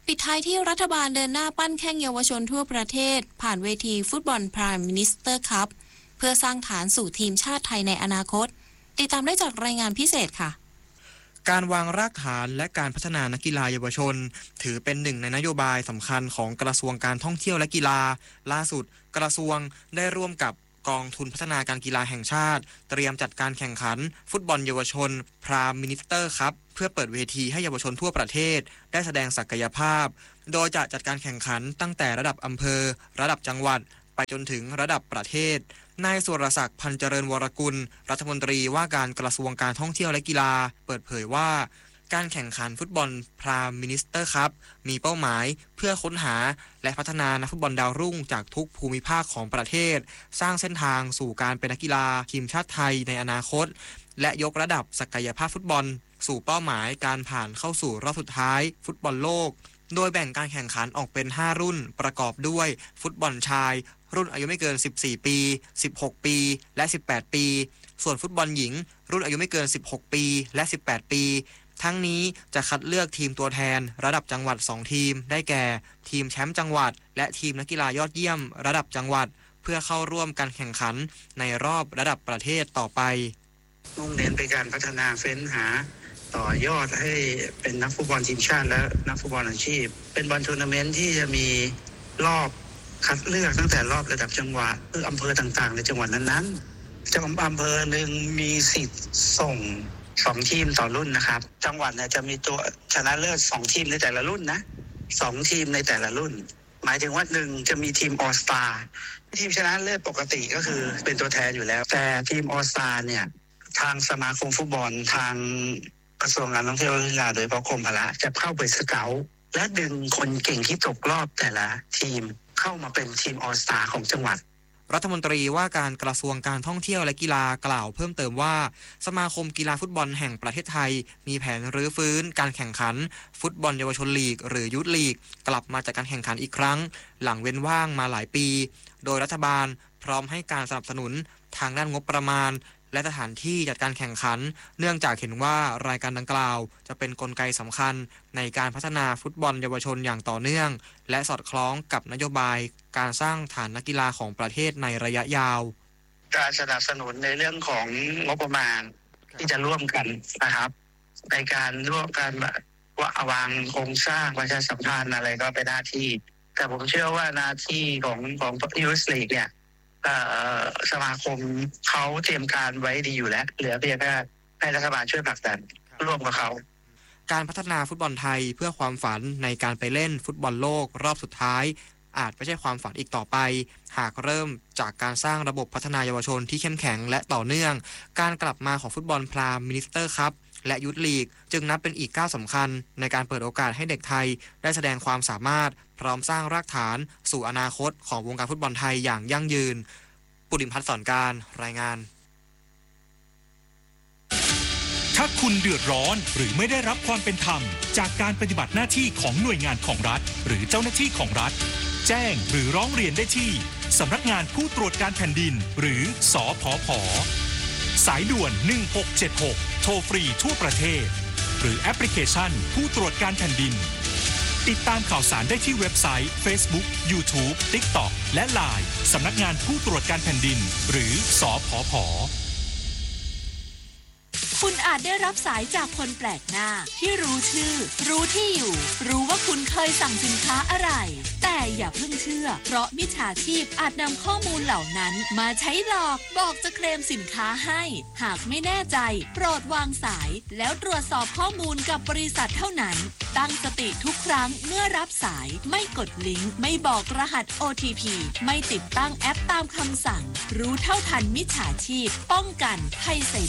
ปิดท้ายที่รัฐบาลเดินหน้าปั้นแข้งเยาวชนทั่วประเทศผ่านเวทีฟุตบอล Prime Minister Cup เพื่อสร้างฐานสู่ทีมชาติไทยในอนาคตติดตามได้จากรายงานพิเศษค่ะการวางรากฐานและการพัฒนานักกีฬาเยาวชนถือเป็นหนึ่งในนโยบายสำคัญของกระทรวงการท่องเที่ยวและกีฬาล่าสุดกระทรวงได้ร่วมกับกองทุนพัฒนาการกีฬาแห่งชาติเตรียมจัดการแข่งขันฟุตบอลเยาวชน Prime Minister Cup เพื่อเปิดเวทีให้เยาวชนทั่วประเทศได้แสดงศักยภาพโดยจะจัดการแข่งขันตั้งแต่ระดับอำเภอระดับจังหวัดไปจนถึงระดับประเทศนายสุรศักดิ์พันเจริญวรกุลรัฐมนตรีว่าการกระทรวงการท่องเที่ยวและกีฬาเปิดเผยว่าการแข่งขันฟุตบอล Prime Minister Cup มีเป้าหมายเพื่อค้นหาและพัฒนานักฟุตบอลดาวรุ่งจากทุกภูมิภาคของประเทศสร้างเส้นทางสู่การเป็นนักกีฬาทีมชาติไทยในอนาคตและยกระดับศักยภาพฟุตบอลสู่เป้าหมายการผ่านเข้าสู่รอบสุดท้ายฟุตบอลโลกโดยแบ่งการแข่งขันออกเป็นห้ารุ่นประกอบด้วยฟุตบอลชายรุ่นอายุไม่เกินสิบสี่ปีสิบหกปีและสิบแปดปีส่วนฟุตบอลหญิงรุ่นอายุไม่เกินสิบหกปีและสิบแปดปีทั้งนี้จะคัดเลือกทีมตัวแทนระดับจังหวัดสองทีมได้แก่ทีมแชมป์จังหวัดและทีมนักกีฬายอดเยี่ยมระดับจังหวัดเพื่อเข้าร่วมการแข่งขันในรอบระดับประเทศต่อไปมุ่งเน้นไปการพัฒนาเฟ้นหาต่อยอดให้เป็นนักฟุตบอลทีมชาติและนักฟุตบอลอาชีพเป็นบอลทัวร์นาเมนต์ที่จะมีรอบคัดเลือกตั้งแต่รอบระดับจังหวัดหรืออำเภอต่างๆในจังหวัดนั้นๆจังหวัดอำเภอหนึ่งมีสิทธิ์ส่งสองทีมต่อรุ่นนะครับจังหวัดเนี่ยจะมีตัวชนะเลิศสองทีมในแต่ละรุ่นนะสองทีมในแต่ละรุ่นหมายถึงว่าหนึ่งจะมีทีมออลสตาร์ทีมชนะเลิศปกติก็คือเป็นตัวแทนอยู่แล้วแต่ทีมออลสตาร์เนี่ยทางสมาคมฟุตบอลทางกระทรวงการท่องเที่ยวและกีฬาโดยเฉพาะกรมพละจะเข้าไปสเกาต์และดึงคนเก่งที่ตกรอบแต่ละทีมเข้ามาเป็นทีมออลสตาร์ของจังหวัดรัฐมนตรีว่าการกระทรวงการท่องเที่ยวและกีฬากล่าวเพิ่มเติมว่าสมาคมกีฬาฟุตบอลแห่งประเทศไทยมีแผนรื้อฟื้นการแข่งขันฟุตบอลเยาวชนลีกหรือยูทลีกกลับมาจัดการแข่งขันอีกครั้งหลังเว้นว่างมาหลายปีโดยรัฐบาลพร้อมให้การสนับสนุนทางด้านงบประมาณและสถานที่จัดการแข่งขันเนื่องจากเห็นว่ารายการดังกล่าวจะเป็นกลไกสำคัญในการพัฒนาฟุตบอลเยาวชนอย่างต่อเนื่องและสอดคล้องกับนโยบายการสร้างฐานนักกีฬาของประเทศในระยะยาวการสนับสนุนในเรื่องของงบประมาณที่จะร่วมกันนะครับในการร่วมกันวางโครงสร้างประชาสัมพันธ์อะไรก็เป็นหน้าที่แต่ผมเชื่อว่าหน้าที่ของของยูสลีกเนี่ยสมาคมเขาเตรียมการไว้ดีอยู่แล้วเหลือเพียงแค่ให้รัฐบาลช่วยผลักดันร่วมกับเขาการพัฒนาฟุตบอลไทยเพื่อความฝันในการไปเล่นฟุตบอลโลกรอบสุดท้ายอาจไม่ใช่ความฝันอีกต่อไปหากเริ่มจากการสร้างระบบพัฒนาเยาวชนที่เข้มแข็งและต่อเนื่องการกลับมาของฟุตบอล Prime Minister Cup และยูทลีกจึงนับเป็นอีกก้าวสำคัญในการเปิดโอกาสให้เด็กไทยได้แสดงความสามารถพร้อมสร้างรากฐานสู่อนาคตของวงการฟุตบอลไทยอย่างยั่งยืนปุริมพัฒน์สอนการรายงานถ้าคุณเดือดร้อนหรือไม่ได้รับความเป็นธรรมจากการปฏิบัติหน้าที่ของหน่วยงานของรัฐหรือเจ้าหน้าที่ของรัฐแจ้งหรือร้องเรียนได้ที่สำนักงานผู้ตรวจการแผ่นดินหรือสผผ.สายด่วนหนึ่งหกเจ็ดหกโทรฟรีทั่วประเทศหรือแอปพลิเคชันผู้ตรวจการแผ่นดินติดตามข่าวสารได้ที่เว็บไซต์ Facebook YouTube TikTok และ ไลน์ สำนักงานผู้ตรวจการแผ่นดินหรือสผผ. คุณอาจได้รับสายจากคนแปลกหน้าที่รู้ชื่อรู้ที่อยู่รู้ว่าคุณเคยสั่งสินค้าอะไรแต่อย่าเพิ่งเชื่อเพราะมิจฉาชีพอาจนำข้อมูลเหล่านั้นมาใช้หลอกบอกจะเคลมสินค้าให้หากไม่แน่ใจโปรดวางสายแล้วตรวจสอบข้อมูลกับบริษัทเท่านั้นตั้งสติทุกครั้งเมื่อรับสายไม่กดลิงก์ไม่บอกรหัส โอ ที พี ไม่ติดตั้งแอปตามคำสั่งรู้เท่าทันมิจฉาชีพป้องกันภัยใส่